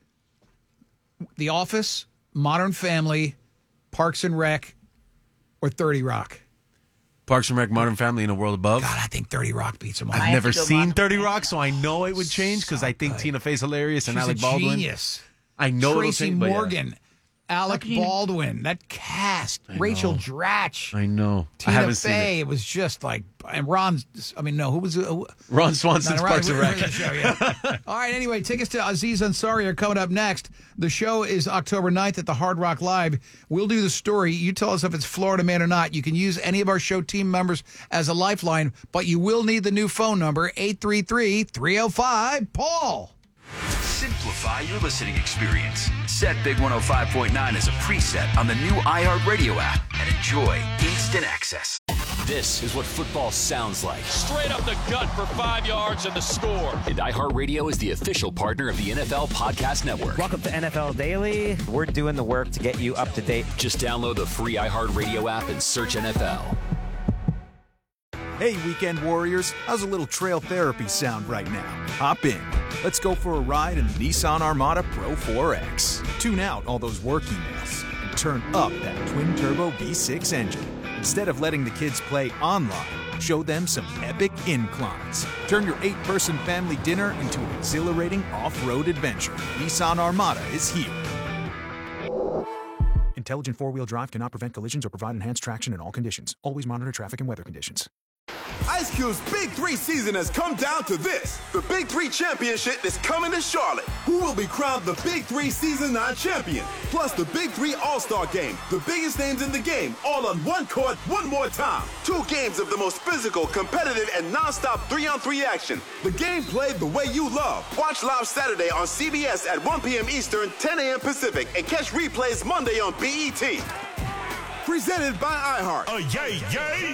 Speaker 1: The Office, Modern Family, Parks and Rec, or thirty Rock?
Speaker 9: Parks and Rec, Modern Family, and A World Above.
Speaker 1: God, I think thirty Rock beats them all.
Speaker 9: I've
Speaker 8: have
Speaker 9: never
Speaker 8: to go
Speaker 9: seen
Speaker 8: Modern
Speaker 9: thirty
Speaker 8: Family.
Speaker 9: Rock, so I know it would change because I think
Speaker 1: good.
Speaker 9: Tina Fey's hilarious and
Speaker 1: She's
Speaker 9: Alec
Speaker 1: a
Speaker 9: Baldwin.
Speaker 1: genius.
Speaker 9: I know it'll
Speaker 1: Tracy
Speaker 9: change, but yeah.
Speaker 1: Morgan, Alec
Speaker 8: can you-
Speaker 1: Baldwin, that cast, Rachel Dratch,
Speaker 9: I know. I
Speaker 1: Tina
Speaker 9: haven't seen
Speaker 1: Fey.
Speaker 9: it.
Speaker 1: It was just like, and Ron. I mean, no, who was? Who,
Speaker 9: Ron Swanson's
Speaker 1: Not
Speaker 9: Parks and
Speaker 1: right,
Speaker 9: Rec.
Speaker 1: the show, yeah. All right, anyway, tickets to Aziz Ansari are coming up next. The show is October ninth at the Hard Rock Live. We'll do the story. You tell us if it's Florida Man or not. You can use any of our show team members as a lifeline, but you will need the new phone number, eight three three, three oh five, Paul.
Speaker 11: Simplify your listening experience. Set Big one oh five point nine as a preset on the new iHeartRadio app and enjoy instant access. This is what football sounds like.
Speaker 12: Straight up the gut for five yards and the score.
Speaker 11: And iHeartRadio is the official partner of the N F L Podcast Network.
Speaker 13: Welcome to N F L Daily. We're doing the work to get you up to date.
Speaker 11: Just download the free iHeartRadio app and search N F L.
Speaker 15: Hey, Weekend Warriors, how's a little trail therapy sound right now? Hop in. Let's go for a ride in the Nissan Armada Pro four X. Tune out all those work emails and turn up that twin-turbo V six engine. Instead of letting the kids play online, show them some epic inclines. Turn your eight-person family dinner into an exhilarating off-road adventure. Nissan Armada is here. Intelligent four-wheel drive cannot prevent collisions or provide enhanced traction in all conditions. Always monitor traffic and weather conditions.
Speaker 16: Ice Cube's Big Three season has come down to this. The Big Three Championship is coming to Charlotte. Who will be crowned the Big Three Season nine champion? Plus the Big Three All-Star Game. The biggest names in the game, all on one court, one more time. Two games of the most physical, competitive, and non-stop three-on-three action. The game played the way you love. Watch live Saturday on C B S at one p.m. Eastern, ten a.m. Pacific, and catch replays Monday on B E T. Presented by iHeart.
Speaker 17: Oh, yay, yay!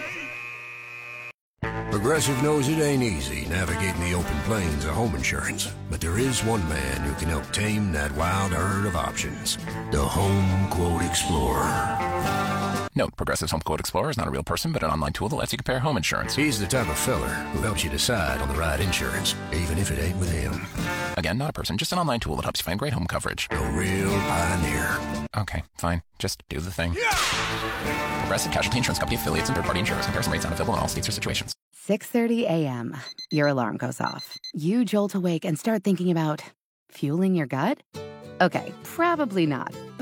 Speaker 18: Progressive knows it ain't easy navigating the open plains of home insurance, but there is one man who can help tame that wild herd of options. The Home Quote Explorer.
Speaker 17: Note, Progressive's Home Quote Explorer is not a real person, but an online tool that lets you compare home insurance.
Speaker 18: He's the type of feller who helps you decide on the right insurance, even if it ain't with him.
Speaker 17: Again, not a person, just an online tool that helps you find great home coverage.
Speaker 18: A real pioneer.
Speaker 17: Okay, fine. Just do the thing. Progressive Casualty Insurance Company affiliates and third-party insurers. Comparison rates not available in all states or situations.
Speaker 19: six thirty a.m. Your alarm goes off. You jolt awake and start thinking about fueling your gut? Okay, probably not.